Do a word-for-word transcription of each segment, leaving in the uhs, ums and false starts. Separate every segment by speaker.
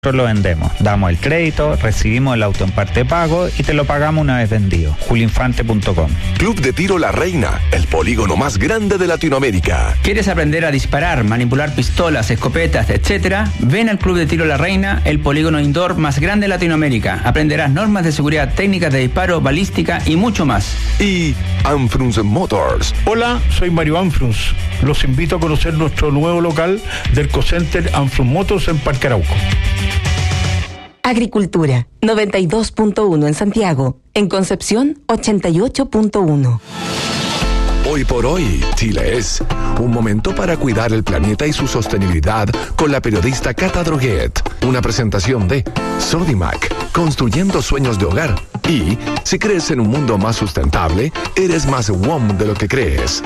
Speaker 1: lo vendemos, damos el crédito, recibimos el auto en parte pago y te lo pagamos una vez vendido. julio infante punto com.
Speaker 2: Club de Tiro La Reina, el polígono más grande de Latinoamérica.
Speaker 3: ¿Quieres aprender a disparar, manipular pistolas, escopetas, etcétera? Ven al Club de Tiro La Reina, el polígono indoor más grande de Latinoamérica. Aprenderás normas de seguridad, técnicas de disparo, balística y mucho más.
Speaker 2: Y Anfrunz Motors.
Speaker 4: Hola, soy Mario Anfrunz. Los invito a conocer nuestro nuevo local del Cocenter Anfrunz Motors en Parque Arauco.
Speaker 5: Agricultura, noventa y dos punto uno en Santiago. En Concepción, ochenta y ocho punto uno.
Speaker 2: Hoy por hoy, Chile es un momento para cuidar el planeta y su sostenibilidad con la periodista Cata Droguet. Una presentación de Sodimac, construyendo sueños de hogar. Y si crees en un mundo más sustentable, eres más W O M de lo que crees.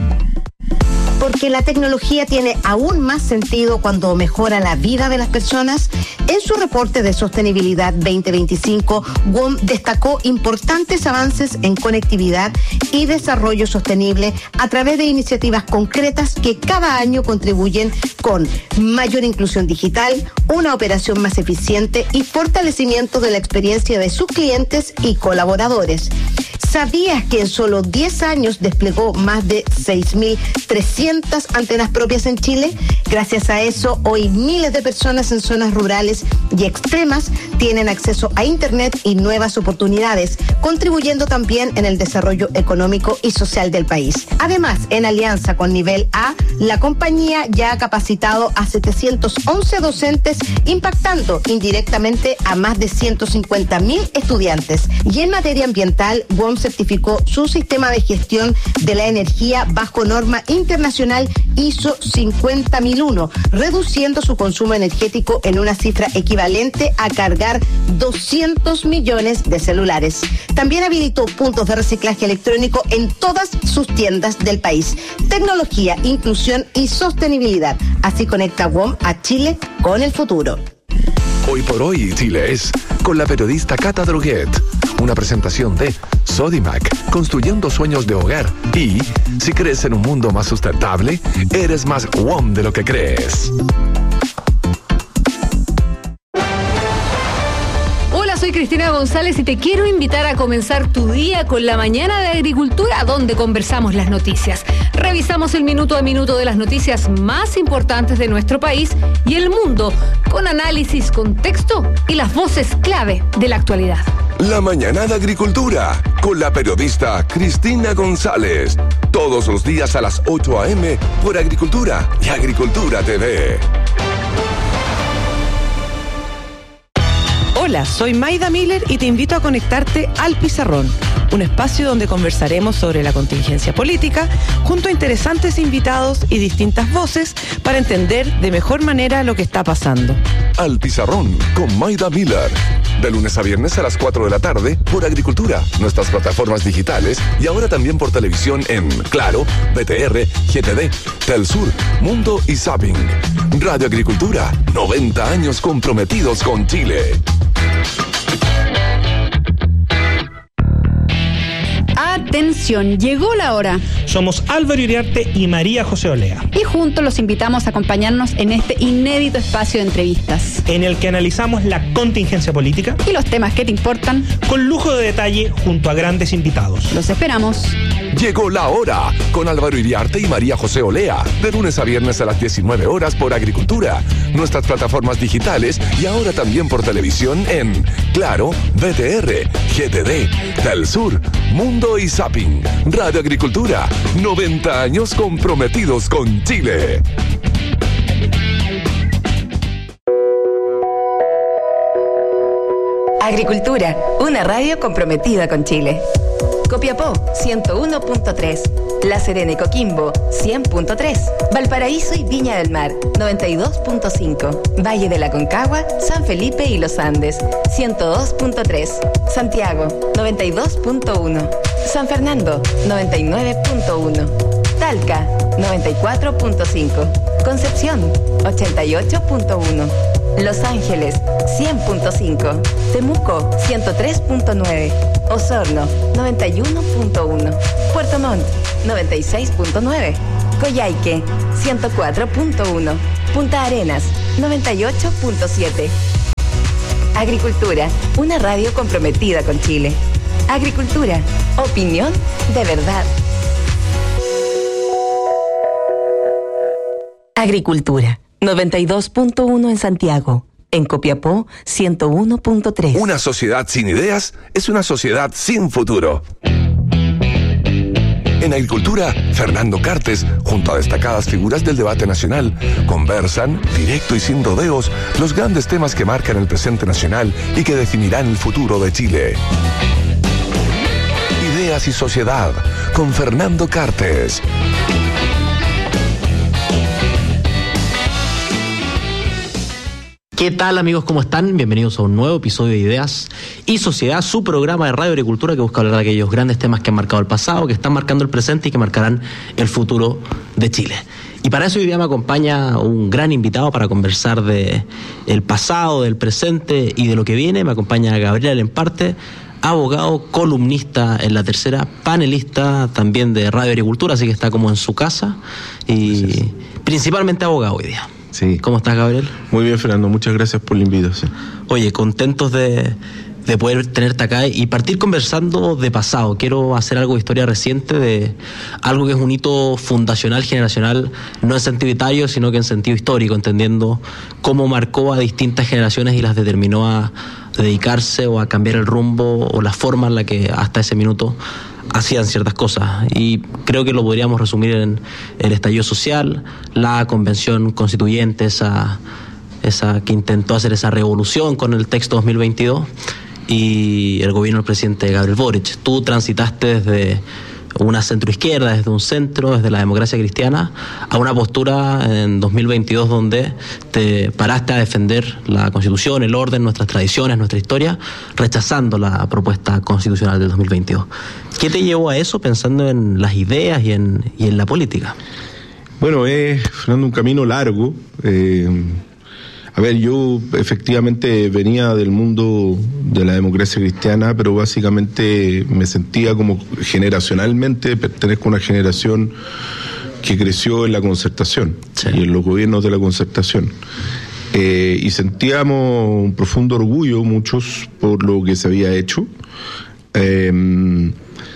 Speaker 6: Porque la tecnología tiene aún más sentido cuando mejora la vida de las personas. En su reporte de sostenibilidad veinte veinticinco, W O M destacó importantes avances en conectividad y desarrollo sostenible a través de iniciativas concretas que cada año contribuyen con mayor inclusión digital, una operación más eficiente y fortalecimiento de la experiencia de sus clientes y colaboradores. ¿Sabías que en solo diez años desplegó más de seis mil trescientas antenas propias en Chile? Gracias a eso, hoy miles de personas en zonas rurales y extremas tienen acceso a Internet y nuevas oportunidades, contribuyendo también en el desarrollo económico y social del país. Además, en alianza con Nivel A, la compañía ya ha capacitado a setecientos once docentes, impactando indirectamente a más de ciento cincuenta mil estudiantes. Y en materia ambiental, W O M certificó su sistema de gestión de la energía bajo norma internacional I S O cincuenta mil uno, reduciendo su consumo energético en una cifra equivalente a cargar doscientos millones de celulares. También habilitó puntos de reciclaje electrónico en todas sus tiendas del país. Tecnología, inclusión y sostenibilidad. Así conecta W O M a Chile con el futuro.
Speaker 2: Hoy por hoy, Chile es con la periodista Cata Droguet. Una presentación de Sodimac, construyendo sueños de hogar. Y si crees en un mundo más sustentable, eres más W O M de lo que crees.
Speaker 7: Soy Cristina González y te quiero invitar a comenzar tu día con la mañana de agricultura, donde conversamos las noticias. Revisamos el minuto a minuto de las noticias más importantes de nuestro país y el mundo, con análisis, contexto y las voces clave de la actualidad.
Speaker 2: La mañana de agricultura, con la periodista Cristina González. Todos los días a las ocho a eme por Agricultura y Agricultura T V.
Speaker 8: Hola, soy Maida Miller y te invito a conectarte al Pizarrón, un espacio donde conversaremos sobre la contingencia política junto a interesantes invitados y distintas voces para entender de mejor manera lo que está pasando.
Speaker 2: Al Pizarrón con Maida Miller, de lunes a viernes a las cuatro de la tarde por Agricultura, nuestras plataformas digitales y ahora también por televisión en Claro, B T R, G T D, Telsur, Mundo y Zapping. Radio Agricultura, noventa años comprometidos con Chile.
Speaker 9: Atención, llegó la hora.
Speaker 10: Somos Álvaro Iriarte y María José Olea.
Speaker 9: Y juntos los invitamos a acompañarnos en este inédito espacio de entrevistas,
Speaker 10: en el que analizamos la contingencia política
Speaker 9: y los temas que te importan,
Speaker 10: con lujo de detalle junto a grandes invitados.
Speaker 9: Los esperamos.
Speaker 2: Llegó la hora con Álvaro Iriarte y María José Olea, de lunes a viernes a las diecinueve horas por Agricultura, nuestras plataformas digitales y ahora también por televisión en Claro, B T R, G T D, Telsur, Mundo y Zapping. Radio Agricultura, noventa años comprometidos con Chile.
Speaker 5: Agricultura, una radio comprometida con Chile. Copiapó, ciento uno punto tres. La Serena y Coquimbo, cien punto tres. Valparaíso y Viña del Mar, noventa y dos punto cinco. Valle de la Concagua, San Felipe y Los Andes, ciento dos punto tres. Santiago, noventa y dos punto uno. San Fernando, noventa y nueve punto uno. Talca, noventa y cuatro punto cinco. Concepción, ochenta y ocho punto uno. Los Ángeles, cien punto cinco. Temuco, ciento tres punto nueve. Osorno, noventa y uno punto uno. Puerto Montt, noventa y seis punto nueve. Coyhaique, ciento cuatro punto uno. Punta Arenas, noventa y ocho punto siete. Agricultura, una radio comprometida con Chile. Agricultura, opinión de verdad. Agricultura, noventa y dos punto uno en Santiago. En Copiapó, ciento uno punto tres.
Speaker 2: Una sociedad sin ideas es una sociedad sin futuro. En Agricultura, Fernando Cartes, junto a destacadas figuras del debate nacional, conversan, directo y sin rodeos, los grandes temas que marcan el presente nacional y que definirán el futuro de Chile. Ideas y Sociedad, con Fernando Cartes.
Speaker 11: ¿Qué tal, amigos? ¿Cómo están? Bienvenidos a un nuevo episodio de Ideas y Sociedad, su programa de radio agricultura que busca hablar de aquellos grandes temas que han marcado el pasado, que están marcando el presente y que marcarán el futuro de Chile. Y para eso hoy día me acompaña un gran invitado para conversar de el pasado, del presente y de lo que viene. Me acompaña Gabriel Lemparte, abogado, columnista en La Tercera, panelista también de radio agricultura, así que está como en su casa y Gracias. Principalmente abogado hoy día.
Speaker 12: Sí.
Speaker 11: ¿Cómo estás, Gabriel?
Speaker 12: Muy bien, Fernando. Muchas gracias por la invitación.
Speaker 11: Oye, contentos de, de poder tenerte acá y partir conversando de pasado. Quiero hacer algo de historia reciente, de algo que es un hito fundacional, generacional, no en sentido etario, sino que en sentido histórico, entendiendo cómo marcó a distintas generaciones y las determinó a dedicarse o a cambiar el rumbo o la forma en la que hasta ese minuto hacían ciertas cosas, y creo que lo podríamos resumir en el estallido social, la convención constituyente, esa, esa que intentó hacer esa revolución con el texto dos mil veintidós, y el gobierno del presidente Gabriel Boric. Tú transitaste desde una centroizquierda, desde un centro, desde la democracia cristiana, a una postura en dos mil veintidós donde te paraste a defender la Constitución, el orden, nuestras tradiciones, nuestra historia, rechazando la propuesta constitucional del dos mil veintidós. ¿Qué te llevó a eso, pensando en las ideas y en, y en la política?
Speaker 12: Bueno, es, Fernando, un camino largo. Eh, a ver, yo efectivamente venía del mundo de la democracia cristiana, pero básicamente me sentía como generacionalmente, pertenezco a una generación que creció en la concertación, sí, y en los gobiernos de la concertación. Eh, y sentíamos un profundo orgullo, muchos, por lo que se había hecho. Eh,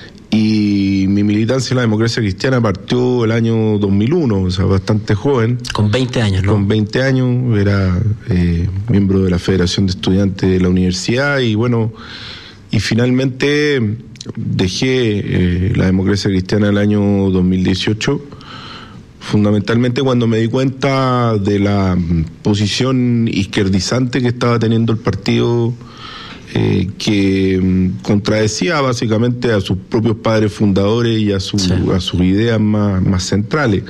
Speaker 12: Y mi militancia en la democracia cristiana partió el año dos mil uno, o sea, bastante joven.
Speaker 11: Con veinte años, ¿no?
Speaker 12: Con veinte años, era eh, miembro de la Federación de Estudiantes de la universidad y bueno, y finalmente dejé eh, la democracia cristiana el año dos mil dieciocho, fundamentalmente cuando me di cuenta de la posición izquierdizante que estaba teniendo el partido, Eh, que um, contradecía básicamente a sus propios padres fundadores y a, su, sí. a sus ideas más, más centrales.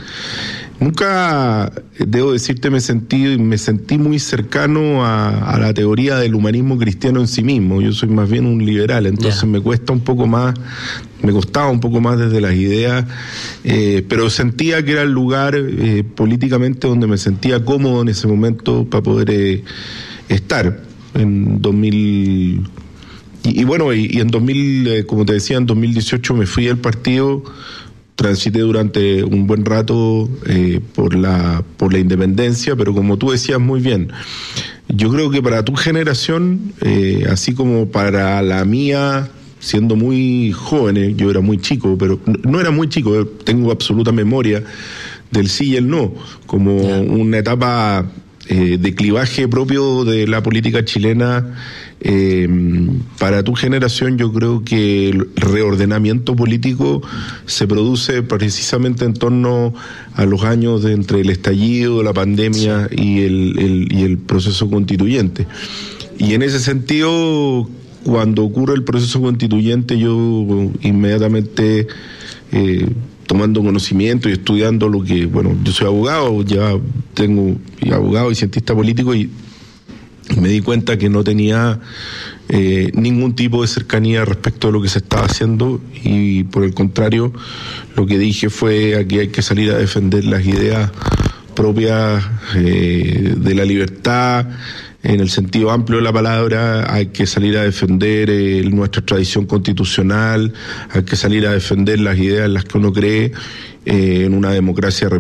Speaker 12: Nunca, debo decirte, me sentí, me sentí muy cercano a, a la teoría del humanismo cristiano en sí mismo. Yo soy más bien un liberal, entonces yeah. me cuesta un poco más, me costaba un poco más desde las ideas, eh, pero sentía que era el lugar eh, políticamente donde me sentía cómodo en ese momento para poder eh, estar. En dos mil y, y bueno y, y en dos mil eh, como te decía, en dos mil dieciocho me fui al partido, transité durante un buen rato eh, por la por la independencia, pero como tú decías muy bien, yo creo que para tu generación, eh, así como para la mía, siendo muy jóvenes, yo era muy chico, pero no era muy chico, tengo absoluta memoria del sí y el no, como yeah. una etapa Eh, de clivaje propio de la política chilena. Eh, para tu generación, yo creo que el reordenamiento político se produce precisamente en torno a los años de entre el estallido, la pandemia y el, el, y el proceso constituyente. Y en ese sentido, cuando ocurre el proceso constituyente, yo inmediatamente eh, tomando conocimiento y estudiando lo que, bueno, yo soy abogado, ya tengo y abogado y cientista político, y me di cuenta que no tenía eh, ningún tipo de cercanía respecto a lo que se estaba haciendo, y por el contrario, lo que dije fue: aquí hay que salir a defender las ideas propias eh, de la libertad, en el sentido amplio de la palabra. Hay que salir a defender eh, nuestra tradición constitucional, hay que salir a defender las ideas en las que uno cree, eh, en una democracia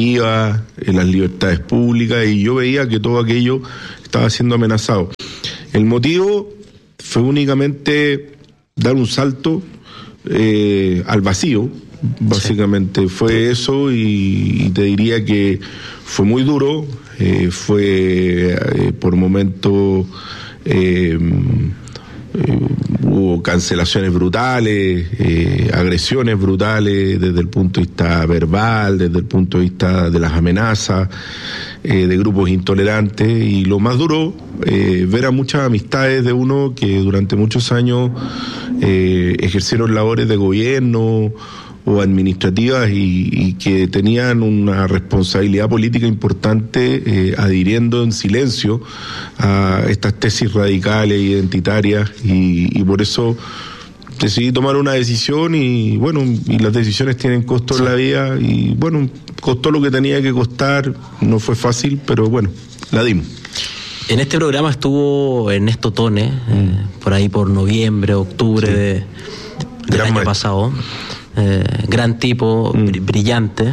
Speaker 12: representativa, en las libertades públicas, y yo veía que todo aquello estaba siendo amenazado. El motivo fue únicamente dar un salto eh, al vacío, básicamente sí. Fue eso, y, y te diría que fue muy duro, eh, fue eh, por momentos eh, eh, hubo cancelaciones brutales, eh, agresiones brutales desde el punto de vista verbal, desde el punto de vista de las amenazas, eh, de grupos intolerantes, y lo más duro, eh, ver a muchas amistades de uno que durante muchos años eh, ejercieron labores de gobierno o administrativas y, y que tenían una responsabilidad política importante, eh, adhiriendo en silencio a estas tesis radicales, identitarias, y, y por eso decidí tomar una decisión, y bueno, y las decisiones tienen costo en la vida, y bueno, costó lo que tenía que costar, no fue fácil, pero bueno, la dimos.
Speaker 11: En este programa estuvo Ernesto Tone, mm. eh, por ahí por noviembre, octubre sí. de, del gran año maestro. pasado. Eh, gran tipo, mm. br- brillante,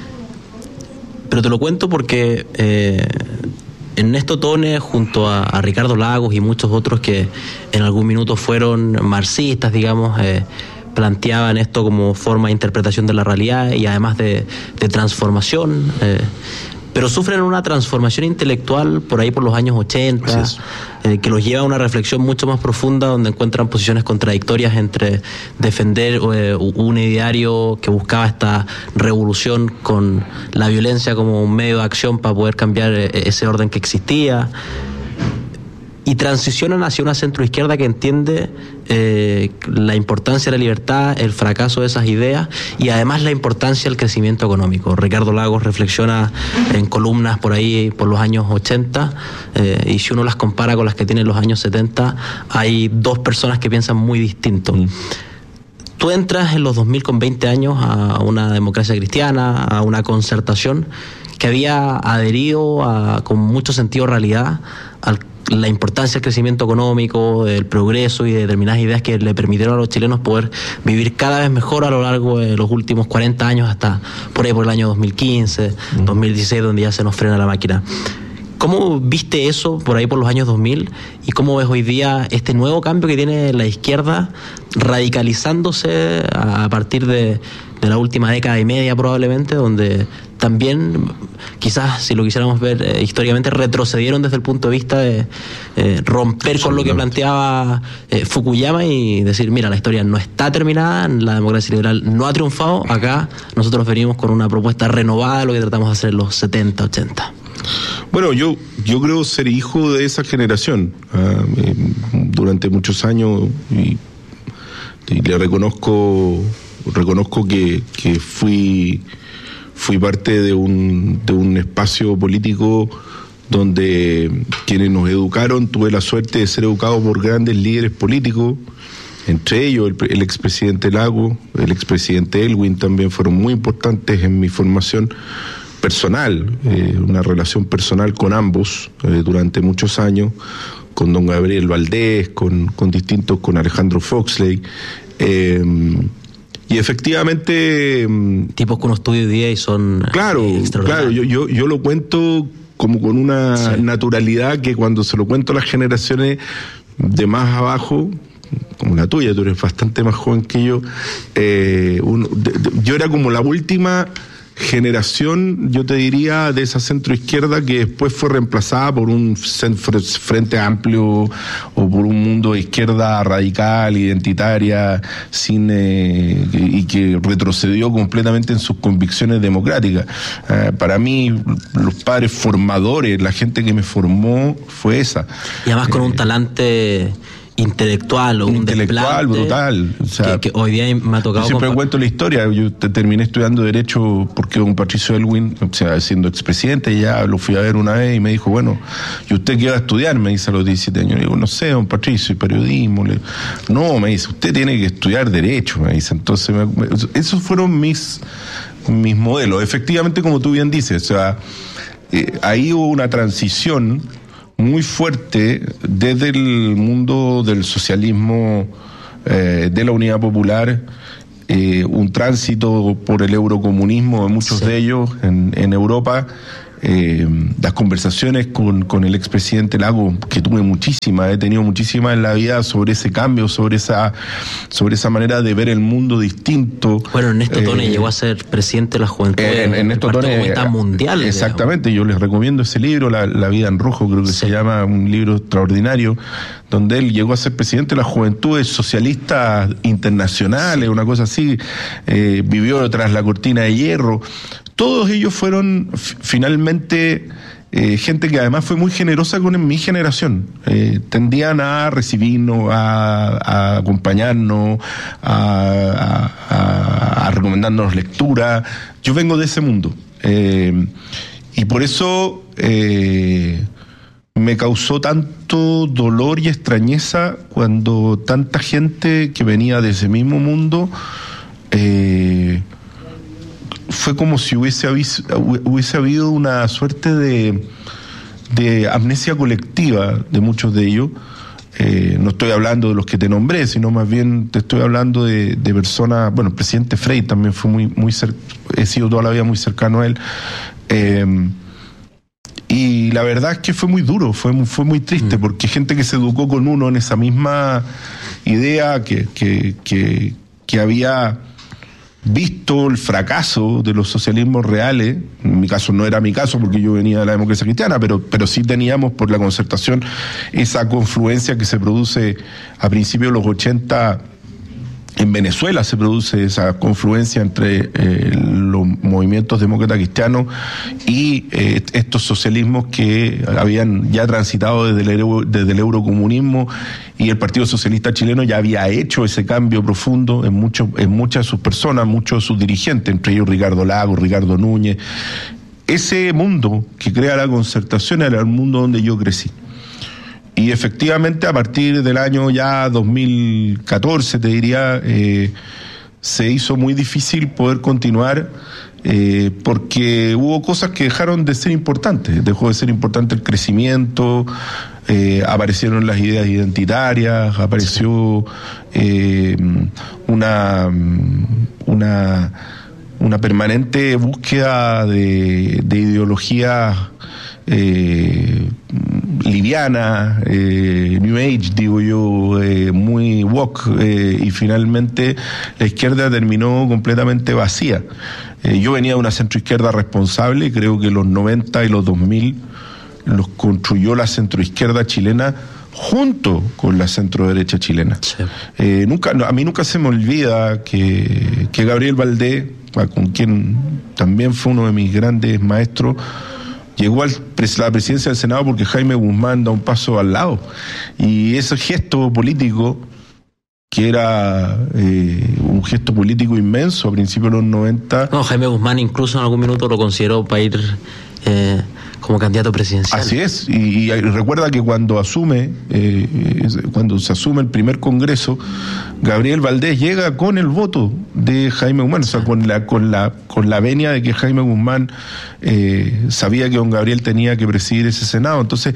Speaker 11: pero te lo cuento porque eh, Ernesto Tone junto a, a Ricardo Lagos y muchos otros que en algún minuto fueron marxistas, digamos, eh, planteaban esto como forma de interpretación de la realidad y además de, de transformación, eh, pero sufren una transformación intelectual por ahí por los años ochenta, eh, que los lleva a una reflexión mucho más profunda, donde encuentran posiciones contradictorias entre defender eh, un ideario que buscaba esta revolución con la violencia como un medio de acción para poder cambiar eh, ese orden que existía, y transicionan hacia una centroizquierda que entiende eh, la importancia de la libertad, el fracaso de esas ideas y además la importancia del crecimiento económico. Ricardo Lagos reflexiona en columnas por ahí por los años ochenta, eh, y si uno las compara con las que tiene en los años setenta, hay dos personas que piensan muy distinto. Mm. Tú entras en los dos mil con veinte años a una democracia cristiana, a una concertación que había adherido a, con mucho sentido de realidad al la importancia del crecimiento económico, del progreso y de determinadas ideas que le permitieron a los chilenos poder vivir cada vez mejor a lo largo de los últimos cuarenta años, hasta por ahí por el año dos mil quince, mm. dos mil dieciséis, donde ya se nos frena la máquina. ¿Cómo viste eso por ahí por los años dos mil y cómo ves hoy día este nuevo cambio que tiene la izquierda radicalizándose a partir de, de la última década y media probablemente, donde también quizás, si lo quisiéramos ver eh, históricamente, retrocedieron desde el punto de vista de eh, romper con lo que planteaba eh, Fukuyama y decir, mira, la historia no está terminada, la democracia liberal no ha triunfado, acá nosotros venimos con una propuesta renovada de lo que tratamos de hacer en los setenta, ochenta?
Speaker 12: Bueno, yo yo creo ser hijo de esa generación. Uh, eh, durante muchos años, y, y le reconozco reconozco que, que fui fui parte de un de un espacio político donde quienes nos educaron, tuve la suerte de ser educado por grandes líderes políticos, entre ellos el, el expresidente Lago, el expresidente Elwin también fueron muy importantes en mi formación personal, eh, una relación personal con ambos eh, durante muchos años, con don Gabriel Valdés, con, con distintos, con Alejandro Foxley, eh, y efectivamente
Speaker 11: tipos con un estudio de día y son
Speaker 12: claro, eh, claro, yo, yo, yo lo cuento como con una sí. naturalidad que cuando se lo cuento a las generaciones de más abajo, como la tuya, tú eres bastante más joven que yo, eh, uno, de, de, yo era como la última generación, yo te diría, de esa centroizquierda que después fue reemplazada por un frente amplio o por un mundo de izquierda radical, identitaria, sin eh, y que retrocedió completamente en sus convicciones democráticas. Eh, para mí, los padres formadores, la gente que me formó fue esa.
Speaker 11: Y además con eh, un talante intelectual o un, un
Speaker 12: intelectual brutal, o sea,
Speaker 11: que, que hoy día me ha tocado.
Speaker 12: Yo siempre
Speaker 11: compa-
Speaker 12: cuento la historia. Yo te, terminé estudiando derecho porque don Patricio Elwin, o sea, siendo expresidente, ya lo fui a ver una vez y me dijo, bueno, ¿y usted qué va a estudiar? Me dice a los diecisiete años. Le digo, no sé, don Patricio, y periodismo. Le... No, me dice, usted tiene que estudiar derecho, me dice. Entonces, me, me, esos fueron mis mis modelos. Efectivamente, como tú bien dices, o sea, eh, ahí hubo una transición muy fuerte desde el mundo del socialismo, eh, de la Unidad Popular, eh, un tránsito por el eurocomunismo de muchos sí. de ellos en, en Europa, Eh, las conversaciones con, con el expresidente Lago, que tuve muchísimas, he tenido muchísimas en la vida sobre ese cambio, sobre esa sobre esa manera de ver el mundo distinto.
Speaker 11: Bueno, Ernesto Tone
Speaker 12: eh,
Speaker 11: llegó a ser presidente de la Juventud
Speaker 12: eh, en, Ernesto
Speaker 11: del Partido
Speaker 12: Tone,
Speaker 11: Comunista Mundial.
Speaker 12: Exactamente, digamos. Yo les recomiendo ese libro, La, la vida en rojo, creo que sí. Se llama, un libro extraordinario, donde él llegó a ser presidente de las Juventudes Socialistas Internacionales, una cosa así, eh, vivió tras la cortina de hierro. Todos ellos fueron f- finalmente eh, gente que además fue muy generosa con mi generación. Eh, tendían a recibirnos, a, a acompañarnos, a, a, a recomendarnos lectura. Yo vengo de ese mundo. Eh, y por eso eh, me causó tanto dolor y extrañeza cuando tanta gente que venía de ese mismo mundo eh, fue como si hubiese, avis, hubiese habido una suerte de, de amnesia colectiva de muchos de ellos. Eh, no estoy hablando de los que te nombré, sino más bien te estoy hablando de, de personas. Bueno, el presidente Frei también fue muy, muy cer- he sido toda la vida muy cercano a él. Eh, y la verdad es que fue muy duro, fue muy, fue muy triste, mm. porque gente que se educó con uno en esa misma idea, que, que, que, que había visto el fracaso de los socialismos reales. En mi caso no era mi caso porque yo venía de la democracia cristiana, pero, pero sí teníamos por la Concertación esa confluencia que se produce a principios de los ochenta. En Venezuela se produce esa confluencia entre eh, los movimientos demócratas cristianos y eh, estos socialismos que habían ya transitado desde el, euro, desde el eurocomunismo, y el Partido Socialista Chileno ya había hecho ese cambio profundo en, mucho, en muchas de sus personas, muchos de sus dirigentes, entre ellos Ricardo Lagos, Ricardo Núñez. Ese mundo que crea la Concertación era el mundo donde yo crecí. Y efectivamente, a partir del año ya dos mil catorce, te diría, eh, se hizo muy difícil poder continuar, eh, porque hubo cosas que dejaron de ser importantes. Dejó de ser importante el crecimiento, eh, aparecieron las ideas identitarias, apareció eh, una, una, una permanente búsqueda de, de ideologías Eh, liviana, eh, New Age, digo yo, eh, muy woke, eh, y finalmente la izquierda terminó completamente vacía. Eh, yo venía de una centroizquierda responsable, y creo que los noventa y los dos mil los construyó la centroizquierda chilena junto con la centroderecha chilena. Sí. Eh, nunca, a mí nunca se me olvida que, que Gabriel Valdés, con quien también fue uno de mis grandes maestros, llegó a la presidencia del Senado porque Jaime Guzmán da un paso al lado. Y ese gesto político, que era eh, un gesto político inmenso a principios de los noventa...
Speaker 11: No, Jaime Guzmán incluso en algún minuto lo consideró para ir eh, como candidato presidencial.
Speaker 12: Así es, y, y recuerda que cuando asume, eh, cuando se asume el primer Congreso, Gabriel Valdés llega con el voto de Jaime Guzmán, o sea, con la con la con la venia de que Jaime Guzmán eh, sabía que don Gabriel tenía que presidir ese Senado. Entonces,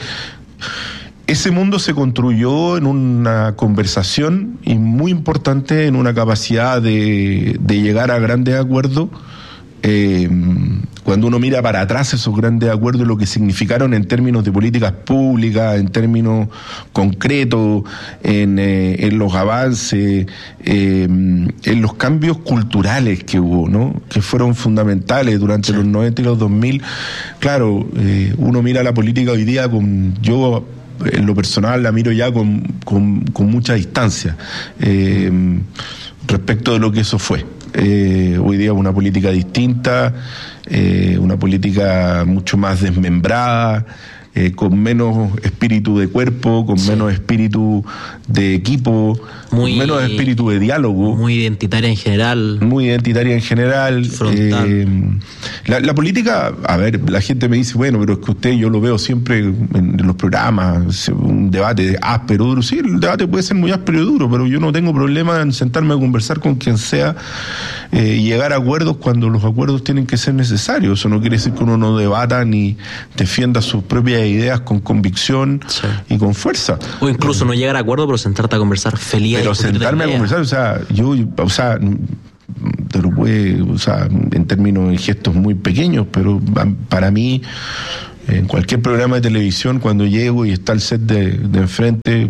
Speaker 12: ese mundo se construyó en una conversación y muy importante, en una capacidad de, de llegar a grandes acuerdos. Eh, cuando uno mira para atrás esos grandes acuerdos, lo que significaron en términos de políticas públicas, en términos concretos, en, eh, en los avances, eh, en los cambios culturales que hubo, ¿no? Que fueron fundamentales durante sí. los noventa y los dos mil. Claro, eh, uno mira la política hoy día con... yo en lo personal la miro ya con, con, con mucha distancia eh, respecto de lo que eso fue. Eh, hoy día una política distinta, eh, una política mucho más desmembrada, eh, con menos espíritu de cuerpo, con sí. menos espíritu de equipo, muy, con menos espíritu de diálogo.
Speaker 11: Muy identitaria en general.
Speaker 12: Muy identitaria en general.
Speaker 11: Frontal.
Speaker 12: Eh, la, la política, a ver, la gente me dice, bueno, pero es que usted, yo lo veo siempre en, en los programas, un debate áspero, duro. Sí, el debate puede ser muy áspero y duro, pero yo no tengo problema en sentarme a conversar con quien sea eh, y llegar a acuerdos cuando los acuerdos tienen que ser necesarios. Eso no quiere decir que uno no debata ni defienda sus propias ideas con convicción sí. y con fuerza.
Speaker 11: O incluso no llegar a acuerdo, pero sentarte a conversar feliz.
Speaker 12: Pero sentarme a conversar, o sea, yo, o sea, te lo puede, o sea, en términos de gestos muy pequeños, pero para mí, en cualquier programa de televisión, cuando llego y está el set de, de enfrente,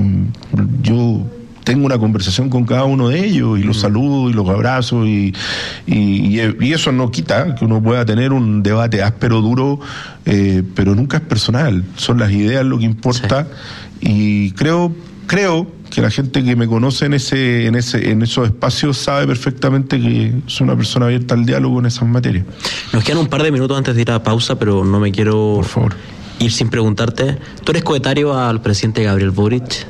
Speaker 12: yo tengo una conversación con cada uno de ellos y los saludo y los abrazo y, y, y eso no quita que uno pueda tener un debate áspero, duro, eh, pero nunca es personal, son las ideas lo que importa. Sí. Y creo creo que la gente que me conoce en ese en ese en esos espacios sabe perfectamente que soy una persona abierta al diálogo en esas materias.
Speaker 11: Nos quedan un par de minutos antes de ir a pausa, pero no me quiero Por favor. ir sin preguntarte. ¿Tú eres coetario al presidente Gabriel Boric?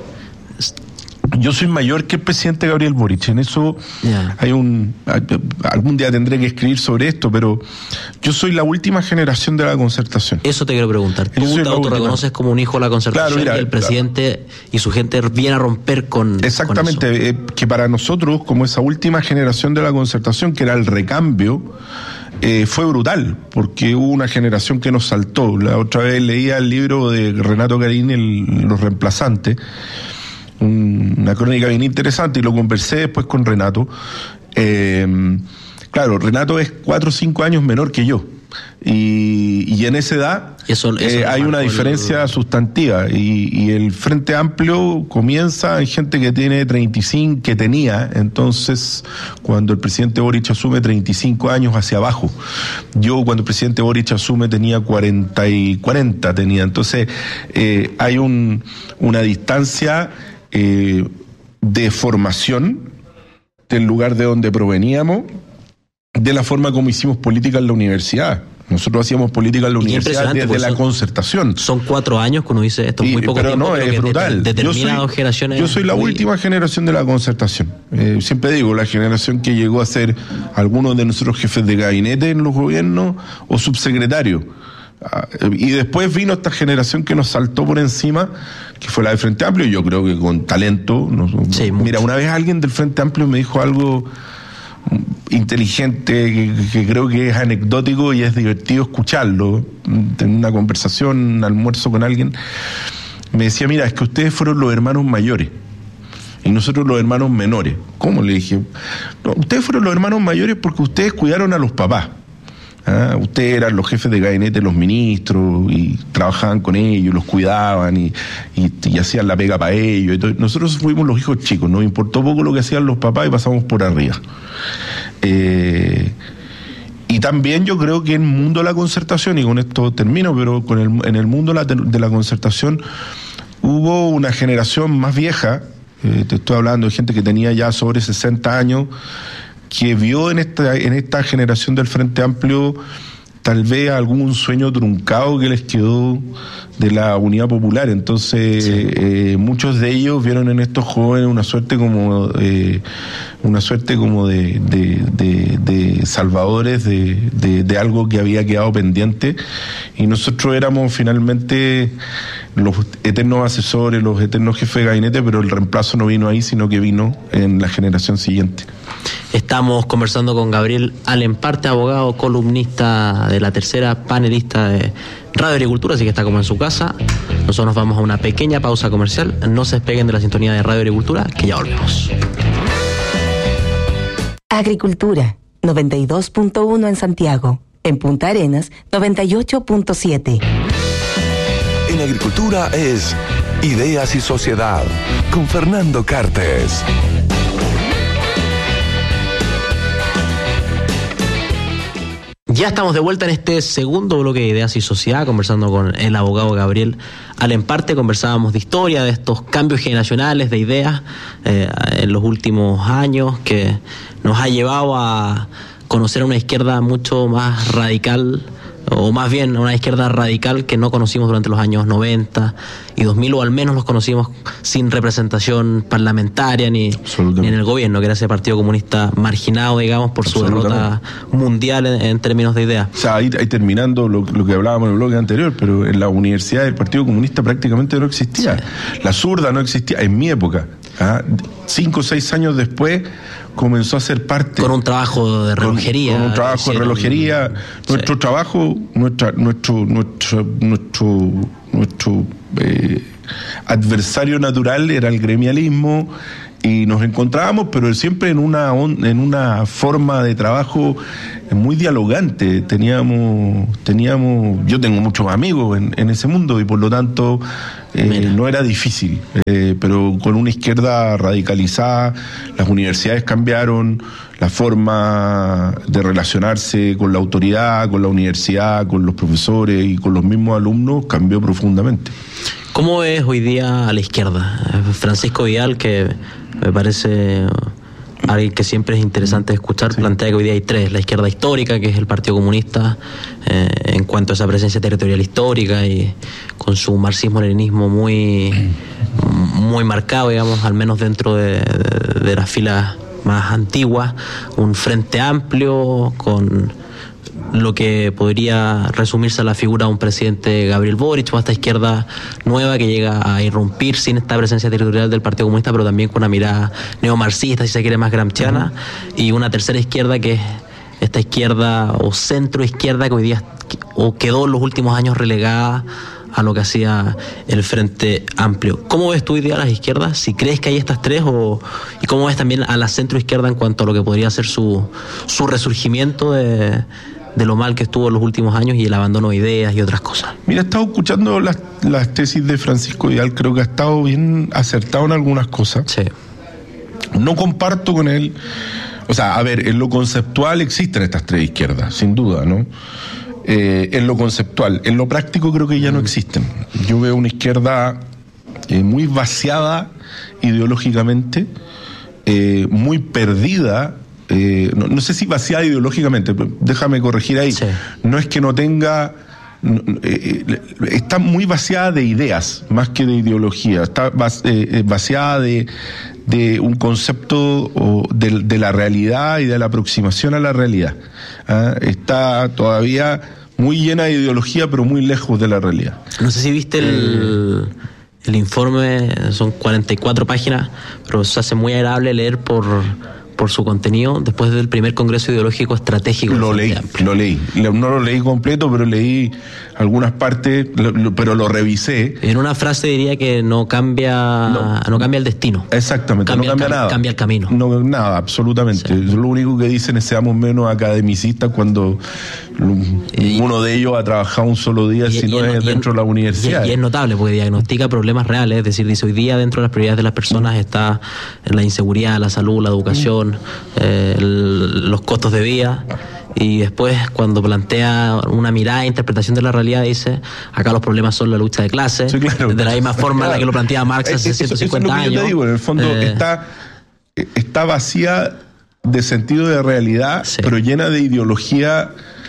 Speaker 12: Yo soy mayor que el presidente Gabriel Boric, en eso yeah. hay un algún día tendré que escribir sobre esto, pero yo soy la última generación de la concertación.
Speaker 11: Eso te quiero preguntar. ¿Tú te autorreconoces como un hijo de la concertación? Claro, mira, y el presidente claro. y su gente viene a romper con
Speaker 12: Exactamente,
Speaker 11: con eso?
Speaker 12: Eh, que para nosotros, como esa última generación de la concertación, que era el recambio, Eh, fue brutal, porque hubo una generación que nos saltó. La otra vez leía el libro de Renato Carini, el, Los Reemplazantes, un, una crónica bien interesante, y lo conversé después con Renato. Eh, claro, Renato es cuatro o cinco años menor que yo, y, y en esa edad eso, eso eh, hay una diferencia el... sustantiva, y, y el Frente Amplio comienza en gente que tiene treinta y cinco, que tenía entonces cuando el presidente Boric asume treinta y cinco años hacia abajo. Yo cuando el presidente Boric asume tenía cuarenta y cuarenta tenía, entonces eh, hay un, una distancia eh, de formación del lugar de donde proveníamos, de la forma como hicimos política en la universidad. Nosotros hacíamos política en la universidad desde la
Speaker 11: son,
Speaker 12: concertación.
Speaker 11: Son cuatro años que uno dice esto es muy poco
Speaker 12: pero
Speaker 11: tiempo,
Speaker 12: no,
Speaker 11: pero
Speaker 12: es brutal.
Speaker 11: De, determinadas
Speaker 12: yo soy,
Speaker 11: generaciones.
Speaker 12: Yo soy la muy... última generación de la concertación. Eh, siempre digo, la generación que llegó a ser algunos de nuestros jefes de gabinete en los gobiernos o subsecretarios. Ah, y después vino esta generación que nos saltó por encima, que fue la del Frente Amplio, y yo creo que con talento. Nos, sí, mira, mucho. Una vez alguien del Frente Amplio me dijo algo inteligente que, que creo que es anecdótico y es divertido escucharlo. En una conversación, un almuerzo con alguien, me decía, mira, es que ustedes fueron los hermanos mayores y nosotros los hermanos menores. ¿Cómo? Le dije, no, ustedes fueron los hermanos mayores porque ustedes cuidaron a los papás. ¿Ah? Ustedes eran los jefes de gabinete, los ministros, y trabajaban con ellos, los cuidaban y, y, y hacían la pega para ellos. Entonces, nosotros fuimos los hijos chicos, nos importó poco lo que hacían los papás y pasamos por arriba. Eh, y también yo creo que en el mundo de la concertación, y con esto termino, pero con el, en el mundo de la, de la concertación hubo una generación más vieja, eh, te estoy hablando de gente que tenía ya sobre sesenta años, que vio en esta en esta generación del Frente Amplio tal vez algún sueño truncado que les quedó de la unidad popular. Entonces, sí. eh, muchos de ellos vieron en estos jóvenes una suerte como eh, una suerte como de, de, de, de salvadores de, de, de algo que había quedado pendiente, y nosotros éramos finalmente los eternos asesores, los eternos jefes de gabinete, pero el reemplazo no vino ahí, sino que vino en la generación siguiente.
Speaker 11: Estamos conversando con Gabriel Alemparte, abogado, columnista de La Tercera, panelista de Radio Agricultura, así que está como en su casa. Nosotros nos vamos a una pequeña pausa comercial. No se despeguen de la sintonía de Radio Agricultura, que ya volvemos.
Speaker 5: Agricultura, noventa y dos punto uno en Santiago. En Punta Arenas, noventa y ocho punto siete.
Speaker 2: En Agricultura es Ideas y Sociedad, con Fernando Cartes.
Speaker 11: Ya estamos de vuelta en este segundo bloque de Ideas y Sociedad, conversando con el abogado Gabriel Alemparte. Conversábamos de historia, de estos cambios generacionales de ideas eh, en los últimos años, que nos ha llevado a conocer a una izquierda mucho más radical, o más bien una izquierda radical que no conocimos durante los años noventa y dos mil, o al menos los conocimos sin representación parlamentaria ni, ni en el gobierno, que era ese Partido Comunista marginado, digamos, por su derrota mundial en, en términos de ideas.
Speaker 12: O sea, ahí, ahí terminando lo, lo que hablábamos en el bloque anterior, pero en la universidad del Partido Comunista prácticamente no existía. Sí. La zurda no existía en mi época. ¿Ah? Cinco o seis años después comenzó a ser parte.
Speaker 11: Con un trabajo de relojería.
Speaker 12: Con, con un trabajo de relojería. Nuestro sí. trabajo, nuestra, nuestro, nuestro, nuestro, nuestro eh, adversario natural era el gremialismo, y nos encontrábamos, pero siempre en una en una forma de trabajo muy dialogante. Teníamos, teníamos, yo tengo muchos amigos en, en ese mundo, y por lo tanto eh, no era difícil, eh, pero con una izquierda radicalizada, las universidades cambiaron, la forma de relacionarse con la autoridad, con la universidad, con los profesores y con los mismos alumnos cambió profundamente.
Speaker 11: ¿Cómo es hoy día a la izquierda? Francisco Vidal, que me parece alguien que siempre es interesante escuchar, sí, plantea que hoy día hay tres: la izquierda histórica, que es el Partido Comunista, eh, en cuanto a esa presencia territorial histórica y con su marxismo-leninismo muy, muy marcado, digamos, al menos dentro de, de, de las filas más antiguas; un Frente Amplio con lo que podría resumirse a la figura de un presidente Gabriel Boric, o esta izquierda nueva que llega a irrumpir sin esta presencia territorial del Partido Comunista, pero también con una mirada neomarxista, si se quiere, más gramsciana, uh-huh. y una tercera izquierda que es esta izquierda o centro izquierda que hoy día o quedó en los últimos años relegada a lo que hacía el Frente Amplio. ¿Cómo ves tú hoy día a las izquierdas? Si crees que hay estas tres, o y cómo ves también a la centro izquierda en cuanto a lo que podría ser su, su resurgimiento de de lo mal que estuvo en los últimos años y el abandono de ideas y otras cosas.
Speaker 12: Mira, he estado escuchando las, las tesis de Francisco Vidal, creo que ha estado bien acertado en algunas cosas.
Speaker 11: Sí.
Speaker 12: No comparto con él, o sea, a ver, en lo conceptual existen estas tres izquierdas, sin duda, ¿no? Eh, en lo conceptual, en lo práctico creo que ya mm. no existen. Yo veo una izquierda eh, muy vaciada ideológicamente, eh, muy perdida. Eh, no, no sé si vaciada ideológicamente, pero déjame corregir ahí. Sí. No es que no tenga, no, eh, está muy vaciada de ideas más que de ideología. Está eh, vaciada de, de un concepto o de, de la realidad y de la aproximación a la realidad. ¿Ah? Está todavía muy llena de ideología, pero muy lejos de la realidad.
Speaker 11: No sé si viste el, el informe, son cuarenta y cuatro páginas, pero se hace muy agradable leer por por su contenido después del primer Congreso Ideológico Estratégico.
Speaker 12: Lo leí, lo leí. No lo leí completo, pero leí algunas partes, lo, lo, pero lo revisé.
Speaker 11: En una frase diría que no cambia no, no cambia el destino.
Speaker 12: Exactamente,
Speaker 11: cambia
Speaker 12: no cambia
Speaker 11: el,
Speaker 12: nada.
Speaker 11: Cambia el camino.
Speaker 12: No, nada, absolutamente. Sí. Lo único que dicen es seamos menos academicistas cuando y, uno de ellos ha trabajado un solo día, y, si no es dentro de la universidad.
Speaker 11: Y, y es notable porque diagnostica problemas reales, es decir, dice hoy día dentro de las prioridades de las personas está la inseguridad, la salud, la educación, Eh, el, los costos de vida, y después cuando plantea una mirada e interpretación de la realidad dice acá los problemas son la lucha de clases, sí, claro. de la misma forma claro. en la que lo planteaba Marx hace eso, ciento cincuenta años.
Speaker 12: Yo te digo, en el fondo eh, está, está vacía de sentido de realidad, sí. pero llena de ideología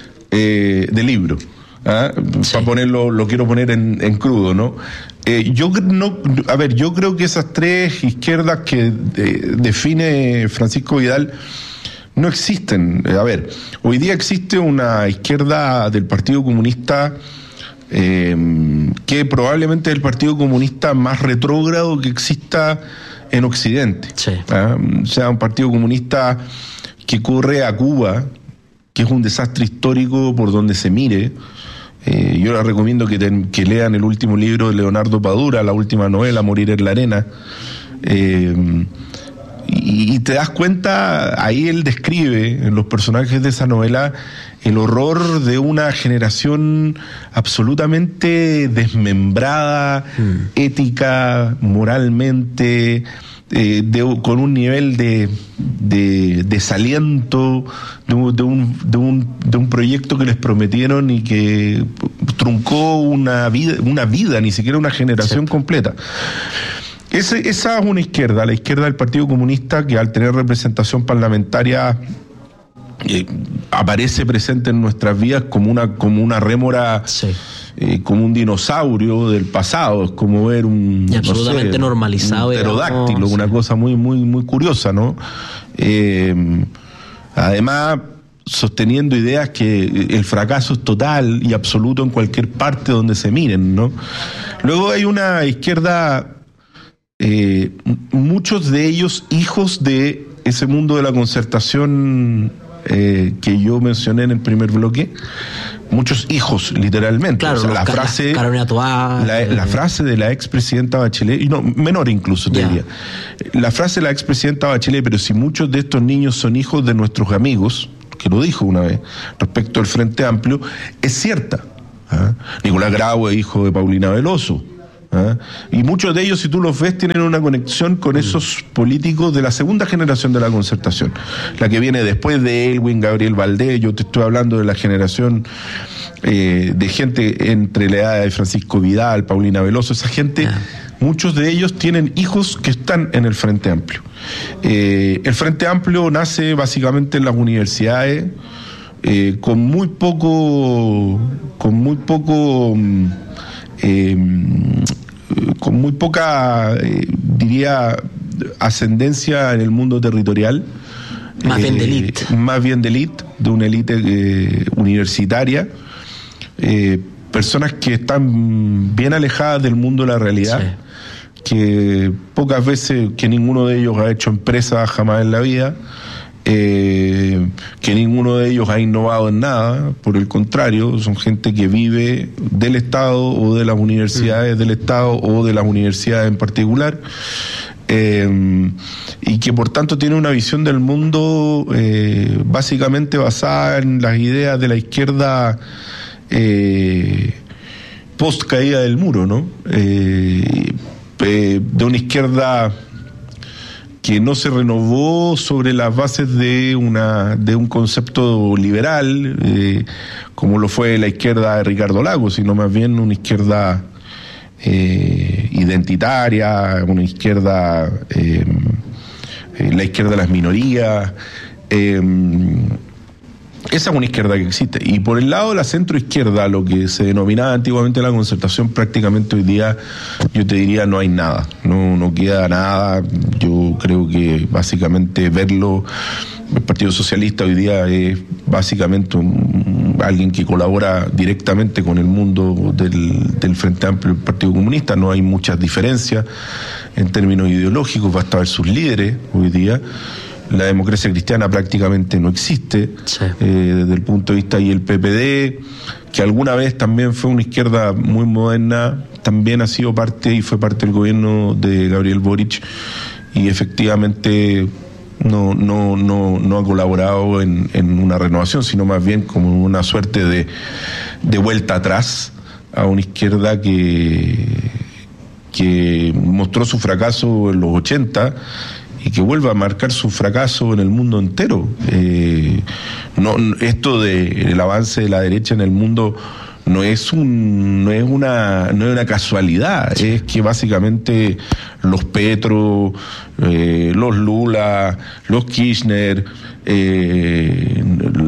Speaker 12: eh, de libro. ¿Ah? Sí. Para ponerlo, lo quiero poner en, en crudo, ¿no? Eh, yo no, a ver, yo creo que esas tres izquierdas que de, define Francisco Vidal no existen. A ver, hoy día existe una izquierda del Partido Comunista eh, que probablemente es el Partido Comunista más retrógrado que exista en Occidente.
Speaker 11: Sí.
Speaker 12: ¿Ah? O sea, un Partido Comunista que corre a Cuba, que es un desastre histórico por donde se mire. Eh, yo les recomiendo que, te, que lean el último libro de Leonardo Padura, la última novela, Morir en la arena. Eh, y, y te das cuenta, ahí él describe en los personajes de esa novela el horror de una generación absolutamente desmembrada, mm. ética, moralmente, eh, de, con un nivel de, de desaliento de, de, un, de, un, de un proyecto que les prometieron y que truncó una vida, una vida, ni siquiera una generación sí. completa. Ese, esa es una izquierda, la izquierda del Partido Comunista, que al tener representación parlamentaria eh, aparece presente en nuestras vidas como una, como una rémora, sí. eh, como un dinosaurio del pasado. Es como ver un,
Speaker 11: y absolutamente no sé, normalizado,
Speaker 12: un pterodáctilo,
Speaker 11: digamos,
Speaker 12: una
Speaker 11: sí.
Speaker 12: cosa muy, muy, muy curiosa, ¿no? Eh, además, sosteniendo ideas que el fracaso es total y absoluto en cualquier parte donde se miren, ¿no? Luego hay una izquierda, eh, muchos de ellos hijos de ese mundo de la concertación eh, que yo mencioné en el primer bloque, muchos hijos, literalmente.
Speaker 11: Claro,
Speaker 12: o sea, la,
Speaker 11: ca-
Speaker 12: frase,
Speaker 11: Carolina Toá,
Speaker 12: la, la frase de la expresidenta Bachelet, y no, menor incluso, te
Speaker 11: Ya.
Speaker 12: diría. La frase de la expresidenta Bachelet, pero si muchos de estos niños son hijos de nuestros amigos, que lo dijo una vez, respecto al Frente Amplio, es cierta. ¿ah? Nicolás Grau es hijo de Paulina Veloso. ¿ah? Y muchos de ellos, si tú los ves, tienen una conexión con esos políticos de la segunda generación de la Concertación, la que viene después de Elwin, Gabriel Valdés. Yo te estoy hablando de la generación eh, de gente entre la edad de Francisco Vidal, Paulina Veloso, esa gente, muchos de ellos tienen hijos que están en el Frente Amplio. Eh, el Frente Amplio nace básicamente en las universidades, eh, con muy poco, con muy poco, eh, con muy poca, eh, diría, ascendencia en el mundo territorial.
Speaker 11: Más bien de
Speaker 12: Eh,
Speaker 11: élite.
Speaker 12: Más bien de élite, de una élite eh, universitaria. Eh, personas que están bien alejadas del mundo de la realidad, sí. que pocas veces, que ninguno de ellos ha hecho empresa jamás en la vida, eh, que ninguno de ellos ha innovado en nada, por el contrario, son gente que vive del Estado o de las universidades mm. del Estado o de las universidades en particular. Eh, y que por tanto tiene una visión del mundo eh, básicamente basada en las ideas de la izquierda eh, post caída del muro, ¿no? Eh, eh, de una izquierda que no se renovó sobre las bases de una de un concepto liberal, eh, como lo fue la izquierda de Ricardo Lagos, sino más bien una izquierda Eh, identitaria, una izquierda, eh, eh, la izquierda de las minorías. Eh, esa es una izquierda que existe. Y por el lado de la centroizquierda, lo que se denominaba antiguamente la Concertación, prácticamente hoy día, yo te diría, no hay nada. No, no queda nada. Yo creo que básicamente verlo, el Partido Socialista hoy día es básicamente un, alguien que colabora directamente con el mundo del, del Frente Amplio y el Partido Comunista. No hay muchas diferencias en términos ideológicos, basta ver sus líderes hoy día. La democracia cristiana prácticamente no existe, sí. eh, desde el punto de vista, y el P P D, que alguna vez también fue una izquierda muy moderna, también ha sido parte y fue parte del gobierno de Gabriel Boric, y efectivamente no no no no ha colaborado en, en una renovación, sino más bien como una suerte de, de vuelta atrás a una izquierda que, que mostró su fracaso en los ochenta y que vuelva a marcar su fracaso en el mundo entero. Eh, no, esto de el avance de la derecha en el mundo no es un no es una no es una casualidad, es que básicamente los Petro, eh, los Lula, los Kirchner eh,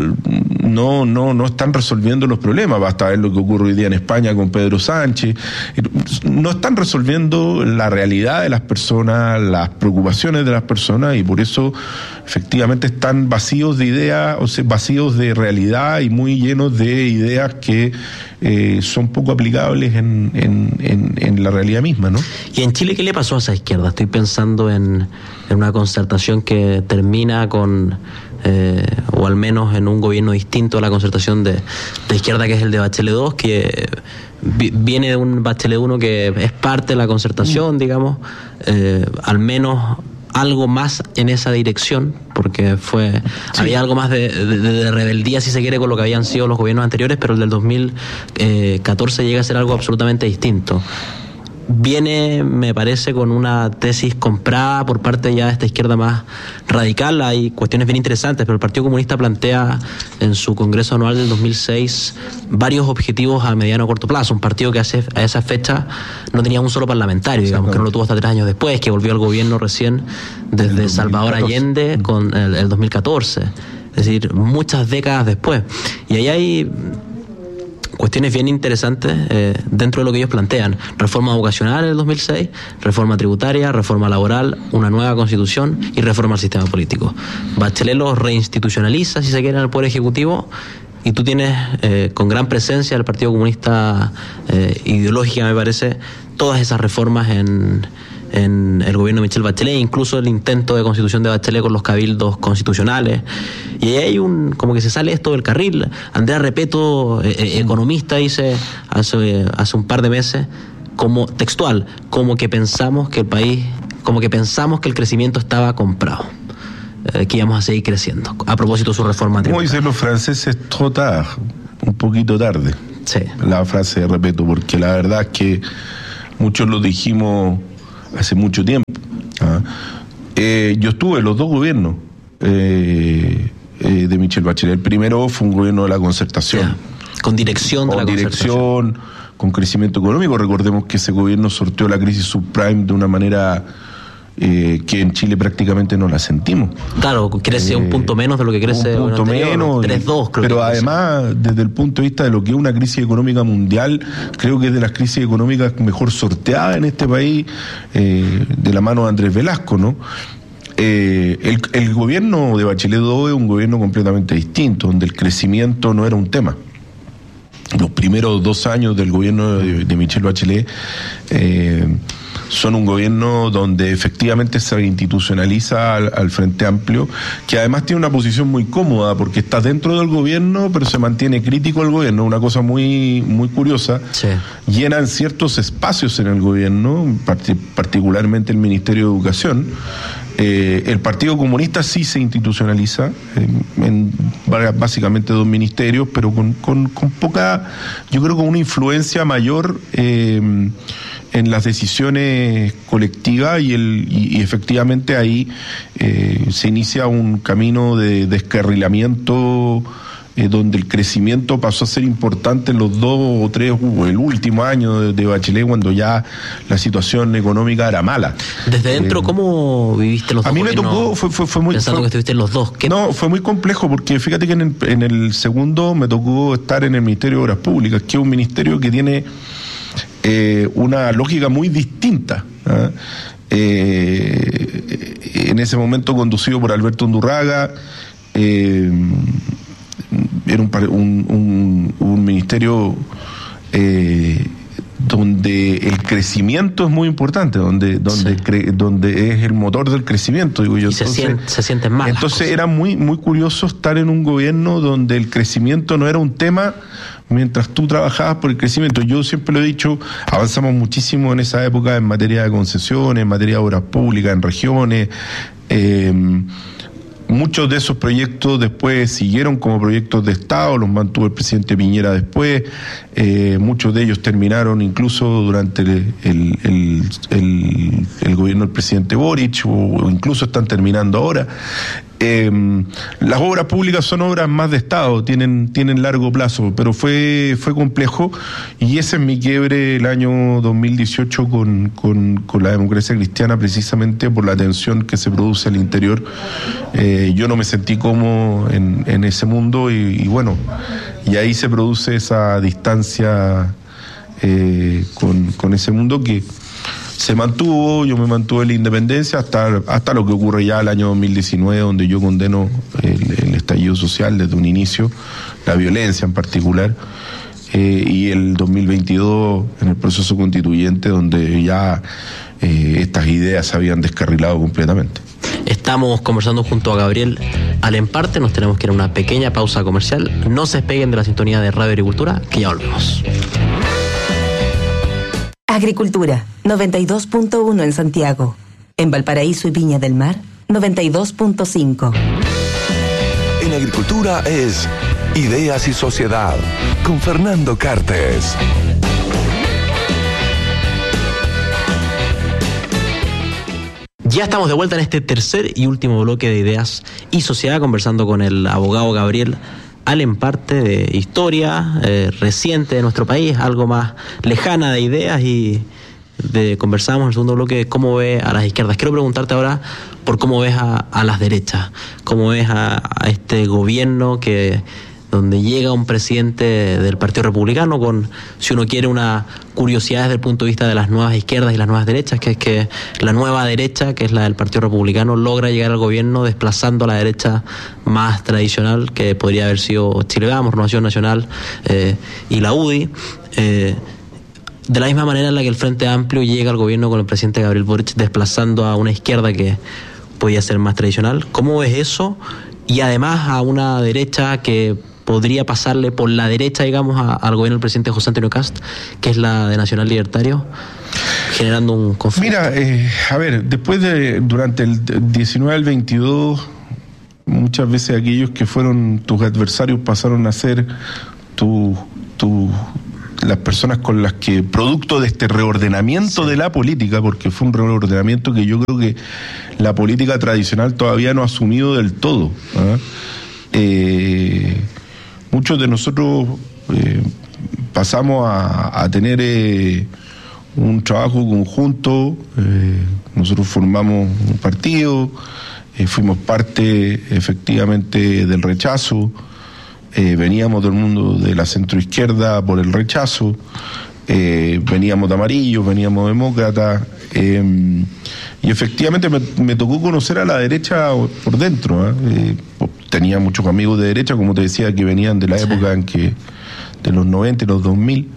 Speaker 12: no no no están resolviendo los problemas. Basta ver lo que ocurre hoy día en España con Pedro Sánchez. No están resolviendo la realidad de las personas, las preocupaciones de las personas, y por eso efectivamente están vacíos de ideas, o sea, vacíos de realidad y muy llenos de ideas que eh, son poco aplicables en, en, en, en la realidad misma, ¿no?
Speaker 11: ¿Y en Chile qué le pasó a esa izquierda? Estoy pensando en, en una Concertación que termina con, eh, o al menos en un gobierno distinto a la Concertación de, de izquierda, que es el de Bachelet dos, que vi, viene de un Bachelet uno que es parte de la Concertación, digamos, eh, al menos algo más en esa dirección, porque fue sí. había algo más de, de, de rebeldía, si se quiere, con lo que habían sido los gobiernos anteriores, pero el del dos mil catorce llega a ser algo absolutamente distinto. Viene, me parece, con una tesis comprada por parte ya de esta izquierda más radical. Hay cuestiones bien interesantes, pero el Partido Comunista plantea en su Congreso Anual del dos mil seis varios objetivos a mediano o corto plazo. Un partido que hace, a esa fecha no tenía un solo parlamentario, digamos, que no lo tuvo hasta tres años después, que volvió al gobierno recién desde Salvador Allende con el, el dos mil catorce. Es decir, muchas décadas después. Y ahí hay cuestiones bien interesantes eh, dentro de lo que ellos plantean. Reforma educacional en el dos mil seis, reforma tributaria, reforma laboral, una nueva constitución y reforma al sistema político. Bachelet los reinstitucionaliza, si se quiere, en el Poder Ejecutivo, y tú tienes eh, con gran presencia del Partido Comunista eh, ideológica, me parece, todas esas reformas en, en el gobierno de Michelle Bachelet, incluso el intento de constitución de Bachelet con los cabildos constitucionales. Y ahí hay un, como que se sale esto del carril. Andrea Repeto, eh, economista, dice hace, hace un par de meses, como textual, como que pensamos que el país, como que pensamos que el crecimiento estaba comprado, eh, que íbamos a seguir creciendo, a propósito de su reforma tributaria.
Speaker 12: Como dicen los franceses, trop tard, un poquito tarde.
Speaker 11: Sí.
Speaker 12: La frase de Repeto, porque la verdad es que muchos lo dijimos hace mucho tiempo. ¿ah? Eh, yo estuve en los dos gobiernos eh, eh, de Michelle Bachelet. El primero fue un gobierno de la concertación.
Speaker 11: Yeah. Con dirección de
Speaker 12: con
Speaker 11: la
Speaker 12: dirección,
Speaker 11: concertación.
Speaker 12: Con crecimiento económico. Recordemos que ese gobierno sorteó la crisis subprime de una manera eh, que en Chile prácticamente no la sentimos.
Speaker 11: Claro, crece
Speaker 12: eh,
Speaker 11: un punto menos de lo que crece
Speaker 12: un punto menos,
Speaker 11: tres dos, creo.
Speaker 12: Pero
Speaker 11: que
Speaker 12: además, desde el punto de vista de lo que es una crisis económica mundial, creo que es de las crisis económicas mejor sorteadas en este país, eh, de la mano de Andrés Velasco, ¿no? Eh, el, el gobierno de Bachelet dos es un gobierno completamente distinto, donde el crecimiento no era un tema. Los primeros dos años del gobierno de, de Michelle Bachelet eh, son un gobierno donde efectivamente se institucionaliza al, al Frente Amplio, que además tiene una posición muy cómoda porque está dentro del gobierno, pero se mantiene crítico al gobierno, una cosa muy muy curiosa.
Speaker 11: Sí.
Speaker 12: Llenan ciertos espacios en el gobierno, part- particularmente el Ministerio de Educación. Eh, el Partido Comunista sí se institucionaliza eh, en básicamente dos ministerios, pero con, con, con poca, yo creo con una influencia mayor eh, en las decisiones colectivas y, el, y, y efectivamente ahí eh, se inicia un camino de descarrilamiento eh, donde el crecimiento pasó a ser importante en los dos o tres, uh, el último año de, de Bachelet, cuando ya la situación económica era mala.
Speaker 11: Desde dentro, eh, ¿cómo viviste los dos?
Speaker 12: A mí me tocó, fue, fue, fue muy...
Speaker 11: Pensando
Speaker 12: fue,
Speaker 11: que estuviste en los dos. ¿Qué?
Speaker 12: No, fue muy complejo porque fíjate que en el, en el segundo me tocó estar en el Ministerio de Obras Públicas, que es un ministerio que tiene eh, una lógica muy distinta. ¿eh? Eh, en ese momento conducido por Alberto Undurraga, eh, era un, un, un, un ministerio eh, donde el crecimiento es muy importante, donde donde sí. cre, donde es el motor del crecimiento, digo yo.
Speaker 11: Y
Speaker 12: entonces,
Speaker 11: se, sienten, se sienten mal.
Speaker 12: Entonces era muy muy curioso estar en un gobierno donde el crecimiento no era un tema mientras tú trabajabas por el crecimiento. Yo siempre lo he dicho, avanzamos muchísimo en esa época en materia de concesiones, en materia de obras públicas, en regiones. Eh, Muchos de esos proyectos después siguieron como proyectos de Estado, los mantuvo el presidente Piñera después, eh, muchos de ellos terminaron incluso durante el, el, el, el, el gobierno del presidente Boric, o, o incluso están terminando ahora. Eh, las obras públicas son obras más de Estado, tienen, tienen largo plazo, pero fue, fue complejo, y ese es mi quiebre el año dos mil dieciocho con, con, con la democracia cristiana, precisamente por la tensión que se produce al interior. Eh, yo no me sentí cómodo en, en ese mundo y, y bueno, y ahí se produce esa distancia eh, con, con ese mundo que se mantuvo. Yo me mantuve en la independencia hasta, hasta lo que ocurre ya el año dos mil diecinueve, donde yo condeno el, el estallido social desde un inicio, la violencia en particular, eh, y el dos mil veintidós en el proceso constituyente, donde ya eh, estas ideas se habían descarrilado completamente.
Speaker 11: Estamos conversando junto a Gabriel Alemparte, nos tenemos que ir a una pequeña pausa comercial. No se despeguen de la sintonía de Radio Agricultura, que ya volvemos.
Speaker 5: Agricultura, noventa y dos punto uno en Santiago. En Valparaíso y Viña del Mar, noventa y dos punto cinco.
Speaker 2: En Agricultura es Ideas y Sociedad, con Fernando Cartes.
Speaker 11: Ya estamos de vuelta en este tercer y último bloque de Ideas y Sociedad, conversando con el abogado Gabriel Alemparte, de historia eh, reciente de nuestro país, algo más lejana de ideas, y de, conversamos en el segundo bloque cómo ve a las izquierdas. Quiero preguntarte ahora por cómo ves a, a las derechas, cómo ves a, a este gobierno que donde llega un presidente del Partido Republicano con, si uno quiere, una curiosidad desde el punto de vista de las nuevas izquierdas y las nuevas derechas, que es que la nueva derecha, que es la del Partido Republicano, logra llegar al gobierno desplazando a la derecha más tradicional, que podría haber sido Chile Vamos, Renovación Nacional eh, y la U D I. Eh, de la misma manera en la que el Frente Amplio llega al gobierno con el presidente Gabriel Boric desplazando a una izquierda que podía ser más tradicional. ¿Cómo ves eso? Y además a una derecha que podría pasarle por la derecha, digamos, a, al gobierno del presidente José Antonio Kast, que es la de Nacional Libertario, generando un conflicto.
Speaker 12: Mira, eh, a ver, después de, durante el diecinueve al veintidós, muchas veces aquellos que fueron tus adversarios pasaron a ser tu, tu, las personas con las que, producto de este reordenamiento sí. de la política, porque fue un reordenamiento que yo creo que la política tradicional todavía no ha asumido del todo, ¿eh? Eh, muchos de nosotros eh, pasamos a, a tener eh, un trabajo conjunto, eh, nosotros formamos un partido, eh, fuimos parte efectivamente del rechazo, eh, veníamos del mundo de la centroizquierda por el rechazo, eh, veníamos de amarillo, veníamos demócratas, eh, y efectivamente me, me tocó conocer a la derecha por dentro, ¿eh? Eh, tenía muchos amigos de derecha, como te decía, que venían de la época en que, de los noventa y los dos mil,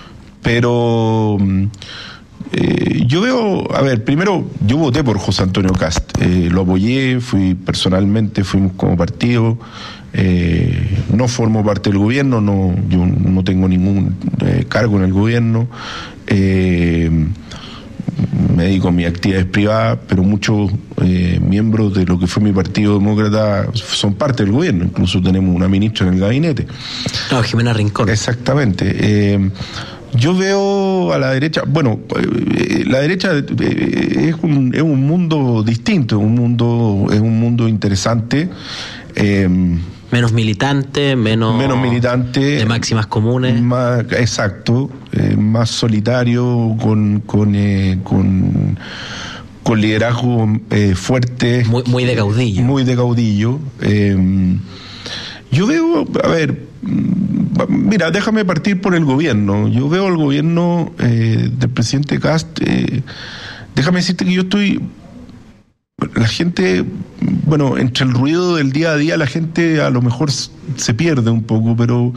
Speaker 12: pero eh, yo veo, a ver, primero, yo voté por José Antonio Kast, eh, lo apoyé, fui personalmente, fuimos como partido, eh, no formo parte del gobierno, no, yo no tengo ningún eh, cargo en el gobierno, eh, me dedico a mis actividades privadas, pero muchos eh, miembros de lo que fue mi Partido Demócrata son parte del gobierno, incluso tenemos una ministra en el gabinete.
Speaker 11: No, Jimena Rincón.
Speaker 12: Exactamente. Eh, yo veo a la derecha, bueno, eh, la derecha eh, es, un, es un mundo distinto, es un mundo, es un mundo interesante. Eh,
Speaker 11: menos militante, menos,
Speaker 12: menos militante,
Speaker 11: de máximas comunes.
Speaker 12: Más, exacto, eh, más solitario, con con, eh, con, con liderazgo eh, fuerte.
Speaker 11: Muy, muy de caudillo.
Speaker 12: Muy de caudillo. Eh, yo veo, a ver, mira, déjame partir por el gobierno. Yo veo al gobierno eh, del presidente Kast, eh, déjame decirte que yo estoy... La gente, bueno, entre el ruido del día a día, la gente a lo mejor se pierde un poco, pero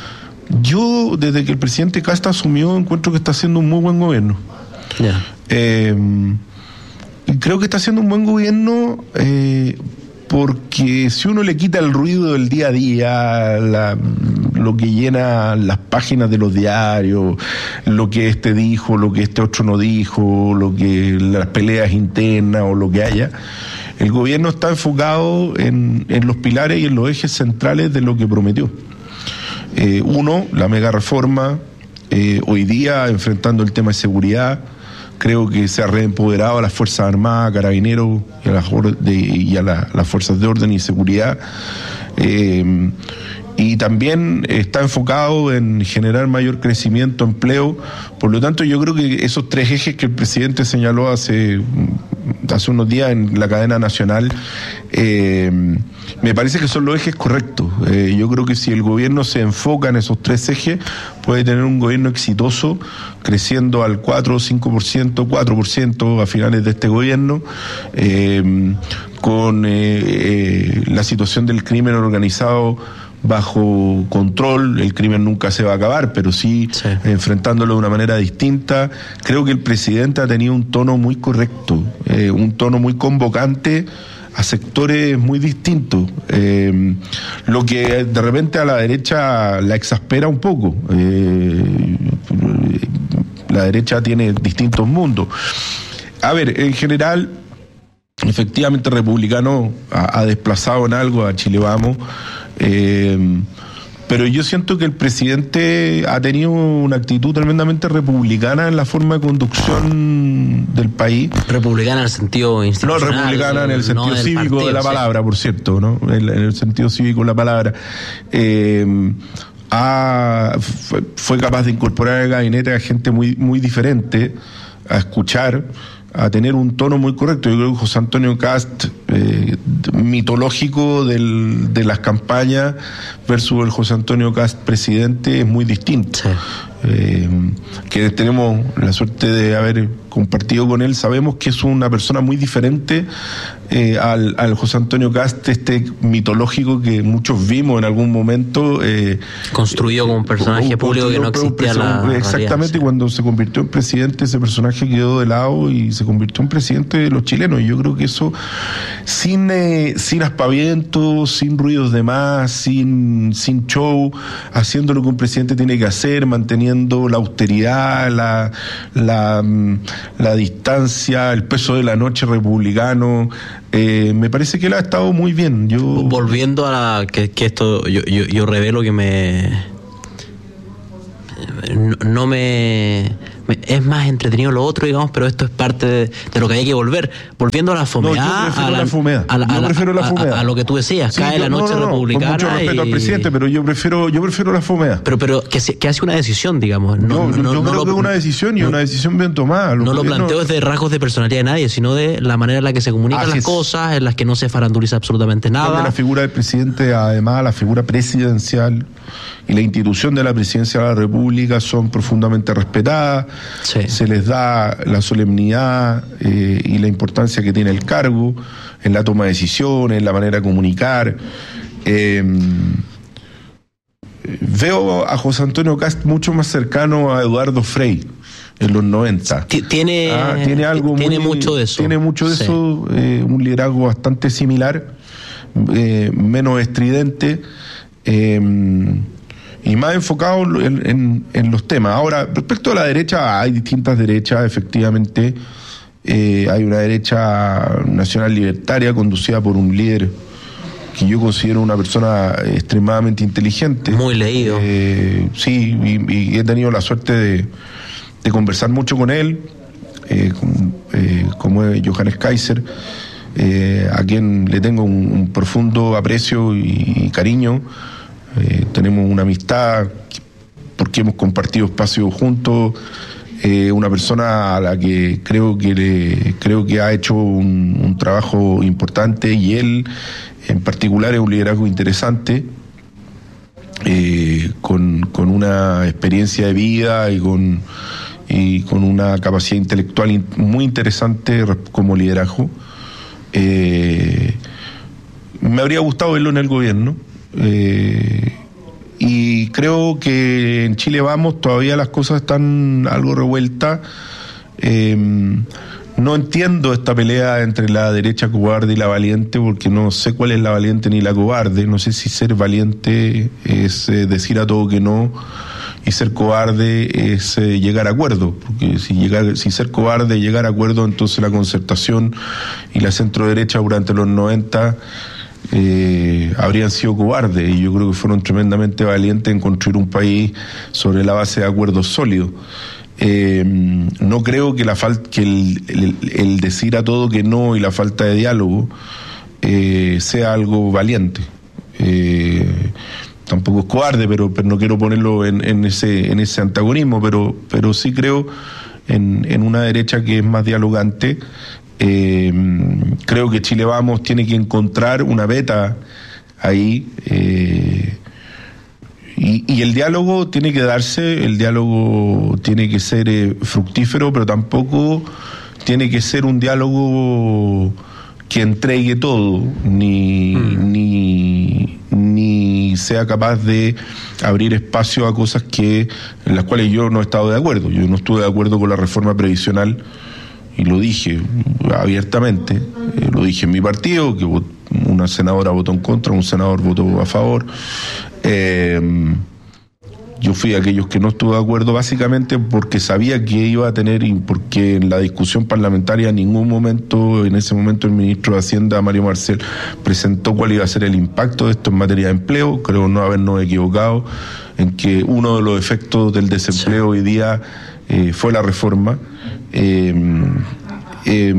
Speaker 12: yo, desde que el presidente Kast asumió, encuentro que está haciendo un muy buen gobierno.
Speaker 11: Yeah.
Speaker 12: Eh, creo que está haciendo un buen gobierno eh, porque si uno le quita el ruido del día a día, la, lo que llena las páginas de los diarios, lo que este dijo, lo que este otro no dijo, lo que las peleas internas o lo que haya, el gobierno está enfocado en, en los pilares y en los ejes centrales de lo que prometió. Eh, uno, la mega reforma, eh, hoy día enfrentando el tema de seguridad. Creo que se ha reempoderado a las Fuerzas Armadas, Carabineros y a las, de, y a la, las Fuerzas de Orden y Seguridad. Eh, y también está enfocado en generar mayor crecimiento, empleo. Por lo tanto, yo creo que esos tres ejes que el presidente señaló hace, hace unos días en la cadena nacional, eh, me parece que son los ejes correctos. Eh, yo creo que si el gobierno se enfoca en esos tres ejes, puede tener un gobierno exitoso, creciendo al cuatro o cinco por ciento, cuatro por ciento a finales de este gobierno, eh, con eh, eh, la situación del crimen organizado bajo control. El crimen nunca se va a acabar, pero sí, sí enfrentándolo de una manera distinta. Creo que el presidente ha tenido un tono muy correcto, eh, un tono muy convocante a sectores muy distintos, eh, lo que de repente a la derecha la exaspera un poco. Eh, la derecha tiene distintos mundos. A ver, en general, efectivamente Republicano ha, ha desplazado en algo a Chile Vamos, eh, pero yo siento que el presidente ha tenido una actitud tremendamente republicana en la forma de conducción del país.
Speaker 11: Republicana en el sentido institucional.
Speaker 12: No, republicana en el sentido no cívico partido, de la palabra, sí. Por cierto, ¿no? En, en el sentido cívico de la palabra. Eh, ha, fue, fue capaz de incorporar al gabinete a gente muy, muy diferente, a escuchar, a tener un tono muy correcto. Yo creo que José Antonio Kast, eh, mitológico del, de las campañas, versus el José Antonio Kast presidente, es muy distinto. Sí. eh, que tenemos la suerte de haber compartido con él, sabemos que es una persona muy diferente eh, al, al José Antonio Kast, este mitológico que muchos vimos en algún momento. Eh,
Speaker 11: construido como un personaje público que no existía la
Speaker 12: exactamente, realidad, sí. Y cuando se convirtió en presidente, ese personaje quedó de lado y se convirtió en presidente de los chilenos. Y yo creo que eso, sin eh, sin aspavientos, sin ruidos de más, sin, sin show, haciendo lo que un presidente tiene que hacer, manteniendo la austeridad, la, la, la distancia, el peso de la noche republicano. Eh, me parece que él ha estado muy bien. Yo
Speaker 11: volviendo a la, que, que esto yo, yo, yo revelo que me no, no me, me es más entretenido lo otro, digamos, pero esto es parte de, de lo que hay que volver. Volviendo a la FUMEA,
Speaker 12: no, yo prefiero la, la FUMEA.
Speaker 11: A, la,
Speaker 12: yo
Speaker 11: a,
Speaker 12: prefiero la FUMEA.
Speaker 11: A, a lo que tú decías,
Speaker 12: sí,
Speaker 11: cae
Speaker 12: yo,
Speaker 11: la noche
Speaker 12: no, no, no,
Speaker 11: republicana.
Speaker 12: Con mucho respeto y... al presidente, pero yo prefiero yo prefiero la FUMEA.
Speaker 11: Pero pero que, que hace una decisión, digamos. No,
Speaker 12: no,
Speaker 11: no,
Speaker 12: yo
Speaker 11: no
Speaker 12: creo
Speaker 11: lo,
Speaker 12: que es una decisión y
Speaker 11: no,
Speaker 12: una decisión bien tomada.
Speaker 11: Lo no lo planteo desde rasgos de personalidad de nadie, sino de la manera en la que se comunican las es. cosas, en las que no se faranduliza absolutamente nada.
Speaker 12: Creo que la figura del presidente, además, la figura presidencial y la institución de la presidencia de la República son profundamente respetadas.
Speaker 11: Sí.
Speaker 12: Se les da la solemnidad eh, y la importancia que tiene el cargo en la toma de decisiones, en la manera de comunicar. Eh, veo a José Antonio Kast mucho más cercano a Eduardo Frei en los noventa.
Speaker 11: Tiene,
Speaker 12: ah, tiene algo
Speaker 11: tiene
Speaker 12: muy,
Speaker 11: mucho de eso.
Speaker 12: Tiene mucho de
Speaker 11: sí.
Speaker 12: eso, eh, un liderazgo bastante similar, eh, menos estridente. Eh, y más enfocado en, en, en los temas. Ahora, respecto a la derecha, hay distintas derechas, efectivamente. Eh, hay una derecha nacional libertaria conducida por un líder que yo considero una persona extremadamente inteligente.
Speaker 11: Muy leído.
Speaker 12: Eh, sí, y, y he tenido la suerte de, de conversar mucho con él, eh, con, eh, como es Johannes Kaiser, eh, a quien le tengo un, un profundo aprecio y, y cariño. Eh, tenemos una amistad porque hemos compartido espacios juntos, eh, una persona a la que creo que le, creo que ha hecho un, un trabajo importante, y él en particular es un liderazgo interesante, eh, con, con una experiencia de vida y con, y con una capacidad intelectual in, muy interesante como liderazgo. Eh, me habría gustado verlo en el gobierno. Eh, y creo que en Chile Vamos todavía las cosas están algo revueltas. Eh, no entiendo esta pelea entre la derecha cobarde y la valiente, porque no sé cuál es la valiente ni la cobarde. No sé si ser valiente es eh, decir a todo que no, y ser cobarde es eh, llegar a acuerdo, porque si llegar, si ser cobarde es llegar a acuerdo, entonces la Concertación y la centroderecha durante los noventa Eh, habrían sido cobardes, y yo creo que fueron tremendamente valientes en construir un país sobre la base de acuerdos sólidos. Eh, no creo que la falta, que el, el, el decir a todo que no y la falta de diálogo eh, sea algo valiente. Eh, tampoco es cobarde, pero, pero no quiero ponerlo en, en ese en ese antagonismo, pero pero sí creo en, en una derecha que es más dialogante. Eh, creo que Chile Vamos tiene que encontrar una beta ahí, eh, y, y el diálogo tiene que darse, el diálogo tiene que ser eh, fructífero, pero tampoco tiene que ser un diálogo que entregue todo, ni, mm. ni, ni sea capaz de abrir espacio a cosas que en las cuales yo no he estado de acuerdo. Yo no estuve de acuerdo con la reforma previsional, y lo dije abiertamente, eh, lo dije en mi partido, que una senadora votó en contra, un senador votó a favor. Eh, yo fui a aquellos que no estuve de acuerdo, básicamente porque sabía que iba a tener, y porque en la discusión parlamentaria en ningún momento, en ese momento el ministro de Hacienda, Mario Marcel, presentó cuál iba a ser el impacto de esto en materia de empleo. Creo no habernos equivocado en que uno de los efectos del desempleo hoy día eh, fue la reforma. Eh, eh,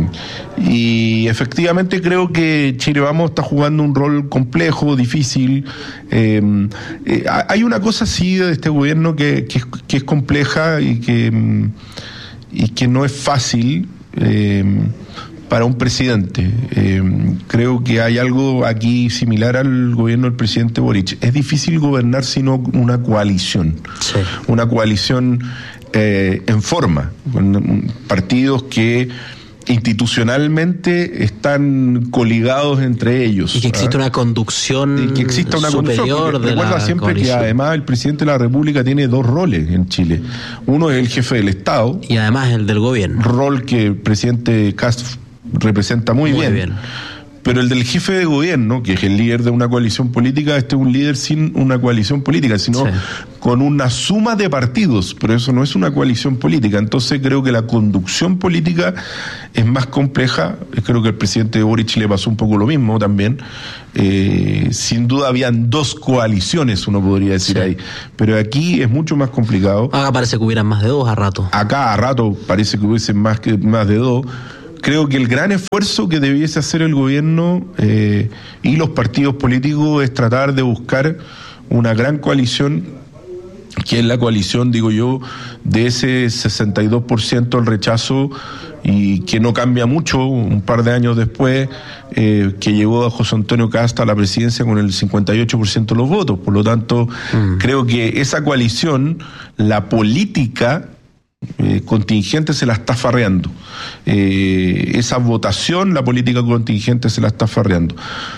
Speaker 12: y efectivamente creo que Chile Vamos está jugando un rol complejo, difícil. Eh, eh, hay una cosa así de este gobierno que, que, que es compleja y que, y que no es fácil, eh, para un presidente. Eh, creo que hay algo aquí similar al gobierno del presidente Boric. Es difícil gobernar sino una coalición. Sí. Una coalición eh, en forma, con partidos que institucionalmente están coligados entre ellos.
Speaker 11: Y que existe
Speaker 12: ¿verdad?
Speaker 11: Una conducción y
Speaker 12: que exista una
Speaker 11: superior
Speaker 12: conducción.
Speaker 11: de
Speaker 12: Recuerda
Speaker 11: la
Speaker 12: siempre
Speaker 11: coalición.
Speaker 12: Que además el presidente de la República tiene dos roles en Chile. Uno es el jefe del Estado.
Speaker 11: Y además el del gobierno.
Speaker 12: Rol que el presidente Cast representa muy, muy bien. bien. Pero el del jefe de gobierno, que es el líder de una coalición política, este es un líder sin una coalición política, sino sí. con una suma de partidos, pero eso no es una coalición política. Entonces creo que la conducción política es más compleja. Creo que al presidente Boric le pasó un poco lo mismo también. Eh, sin duda habían dos coaliciones, uno podría decir sí. ahí, pero aquí es mucho más complicado.
Speaker 11: Acá parece que hubieran más de dos a rato.
Speaker 12: Acá a rato parece que hubiesen más, que, más de dos. Creo que el gran esfuerzo que debiese hacer el gobierno eh, y los partidos políticos es tratar de buscar una gran coalición, que es la coalición, digo yo, de ese sesenta y dos por ciento el rechazo y que no cambia mucho un par de años después, eh, que llevó a José Antonio Cast a la presidencia con el cincuenta y ocho por ciento de los votos. Por lo tanto, mm. creo que esa coalición, la política Eh, contingente se la está farreando. Eh, esa votación, la política contingente se la está farreando.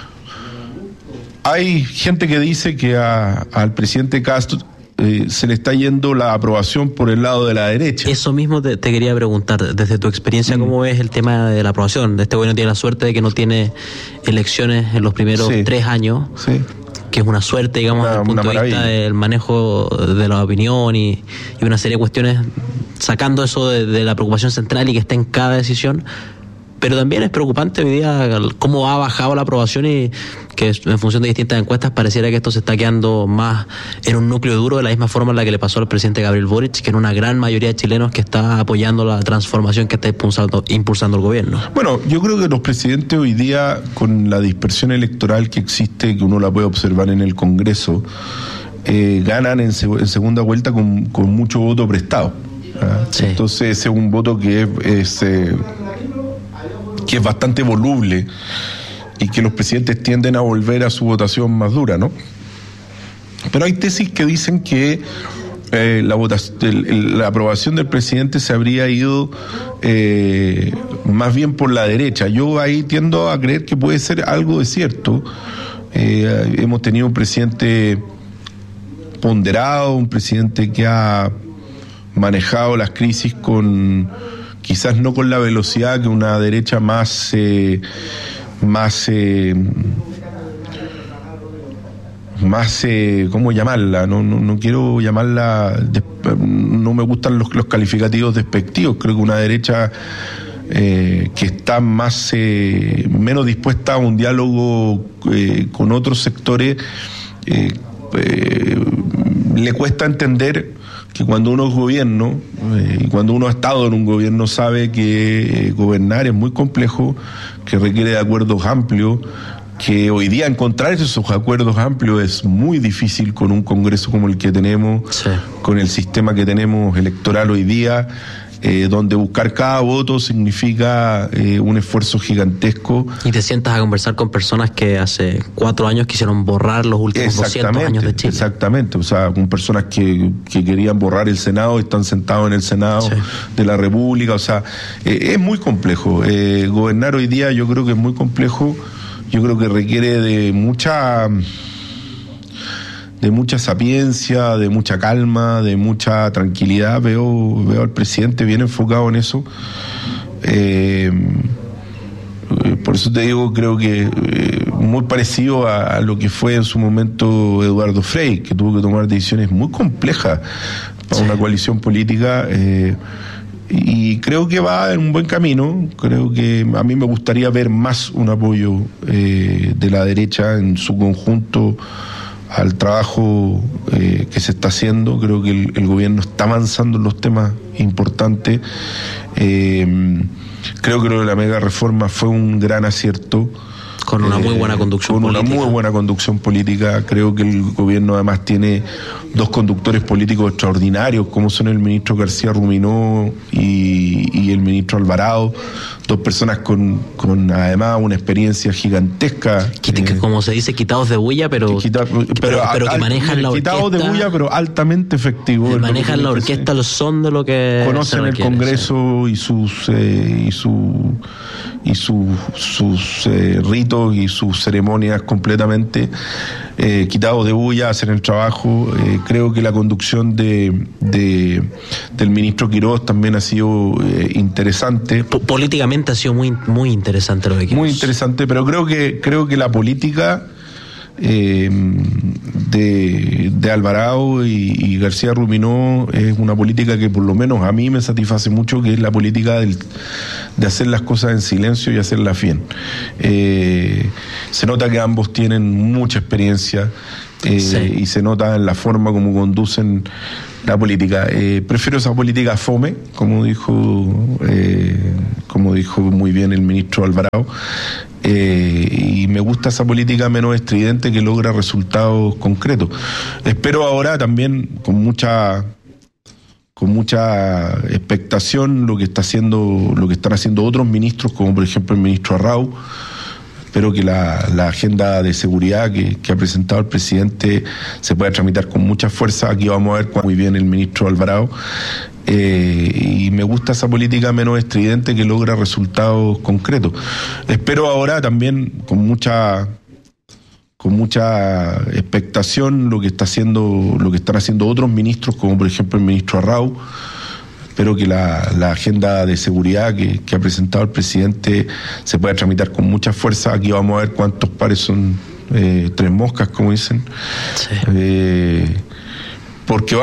Speaker 12: Hay gente que dice que a, al presidente Castro eh, se le está yendo la aprobación por el lado de la derecha.
Speaker 11: Eso mismo te, te quería preguntar, desde tu experiencia, mm. ¿cómo ves el tema de la aprobación? Este gobierno tiene la suerte de que no tiene elecciones en los primeros sí. tres años. Sí. Que es una suerte, digamos, desde el punto de vista del manejo de la opinión y, y una serie de cuestiones, sacando eso de, de la preocupación central y que está en cada decisión. Pero también es preocupante hoy día cómo ha bajado la aprobación y que en función de distintas encuestas pareciera que esto se está quedando más en un núcleo duro, de la misma forma en la que le pasó al presidente Gabriel Boric, que en una gran mayoría de chilenos que está apoyando la transformación que está impulsando, impulsando el gobierno.
Speaker 12: Bueno, yo creo que los presidentes hoy día, con la dispersión electoral que existe, que uno la puede observar en el Congreso, eh, ganan en, seg- en segunda vuelta con, con mucho voto prestado. ¿Ah? Sí. Entonces ese es un voto que es... es eh, que es bastante voluble y que los presidentes tienden a volver a su votación más dura, ¿no? Pero hay tesis que dicen que eh, la, votación, el, el, la aprobación del presidente se habría ido eh, más bien por la derecha. Yo ahí tiendo a creer que puede ser algo de cierto. Eh, hemos tenido un presidente ponderado, un presidente que ha manejado las crisis con... quizás no con la velocidad que una derecha más eh, más eh, más eh, ¿cómo llamarla? No, no, no quiero llamarla, no me gustan los, los calificativos despectivos. Creo que una derecha eh, que está más eh, menos dispuesta a un diálogo eh, con otros sectores, eh, eh, le cuesta entender que cuando uno es gobierno eh, y cuando uno ha estado en un gobierno sabe que eh, gobernar es muy complejo, que requiere de acuerdos amplios, que hoy día encontrar esos acuerdos amplios es muy difícil con un Congreso como el que tenemos, sí. con el sistema que tenemos electoral hoy día, eh, donde buscar cada voto significa eh, un esfuerzo gigantesco.
Speaker 11: Y te sientas a conversar con personas que hace cuatro años quisieron borrar los últimos doscientos años de Chile.
Speaker 12: Exactamente, o sea, con personas que, que querían borrar el Senado y están sentados en el Senado sí. de la República, o sea, eh, es muy complejo. Eh, gobernar hoy día yo creo que es muy complejo, yo creo que requiere de mucha... de mucha sapiencia, de mucha calma, de mucha tranquilidad. Veo, veo al presidente bien enfocado en eso. Eh, por eso te digo, creo que eh, muy parecido a, a lo que fue en su momento Eduardo Frei, que tuvo que tomar decisiones muy complejas para sí. una coalición política. Eh, y creo que va en un buen camino. Creo que a mí me gustaría ver más un apoyo eh, de la derecha en su conjunto al trabajo eh, que se está haciendo. Creo que el, el gobierno está avanzando en los temas importantes. Eh, creo que lo de la mega reforma fue un gran acierto.
Speaker 11: Con una muy buena conducción
Speaker 12: con
Speaker 11: política.
Speaker 12: Con una muy buena conducción política. Creo que el gobierno además tiene dos conductores políticos extraordinarios, como son el ministro García Ruminó y, y el ministro Alvarado, dos personas con, con además una experiencia gigantesca.
Speaker 11: Que, que, eh, como se dice, quitados de bulla, pero,
Speaker 12: quita, pero,
Speaker 11: pero, pero que
Speaker 12: al,
Speaker 11: manejan la orquesta.
Speaker 12: Quitados de bulla, pero altamente efectivos.
Speaker 11: Manejan la orquesta, los son de lo que
Speaker 12: conocen el Congreso sí. y sus eh, y su y su, sus eh, ritos y sus ceremonias completamente eh, quitados de bulla, hacen el trabajo. Eh, creo que la conducción de, de del ministro Quirós también ha sido eh, interesante.
Speaker 11: P- políticamente ha sido muy muy interesante lo de Quirós.
Speaker 12: Muy interesante, pero creo que creo que la política eh, de, de Alvarado y, y García Ruminó es una política que por lo menos a mí me satisface mucho, que es la política del, de hacer las cosas en silencio y hacerlas bien. Eh, se nota que ambos tienen mucha experiencia eh, sí. y se nota en la forma como conducen la política. Eh, prefiero esa política fome, como dijo eh, como dijo muy bien el ministro Alvarado. Eh, y me gusta esa política menos estridente que logra resultados concretos. Espero ahora también con mucha con mucha expectación lo que está haciendo, lo que están haciendo otros ministros, como por ejemplo el ministro Arrau. Espero que la, la agenda de seguridad que, que ha presentado el presidente se pueda tramitar con mucha fuerza. Aquí vamos a ver muy bien el ministro Alvarado. Eh, y me gusta esa política menos estridente que logra resultados concretos. Espero ahora también con mucha con mucha expectación lo que está haciendo, lo que están haciendo otros ministros, como por ejemplo el ministro Arrau. Espero que la, la agenda de seguridad que, que ha presentado el presidente se pueda tramitar con mucha fuerza. Aquí vamos a ver cuántos pares son, eh, tres moscas, como dicen. Sí. Eh, porque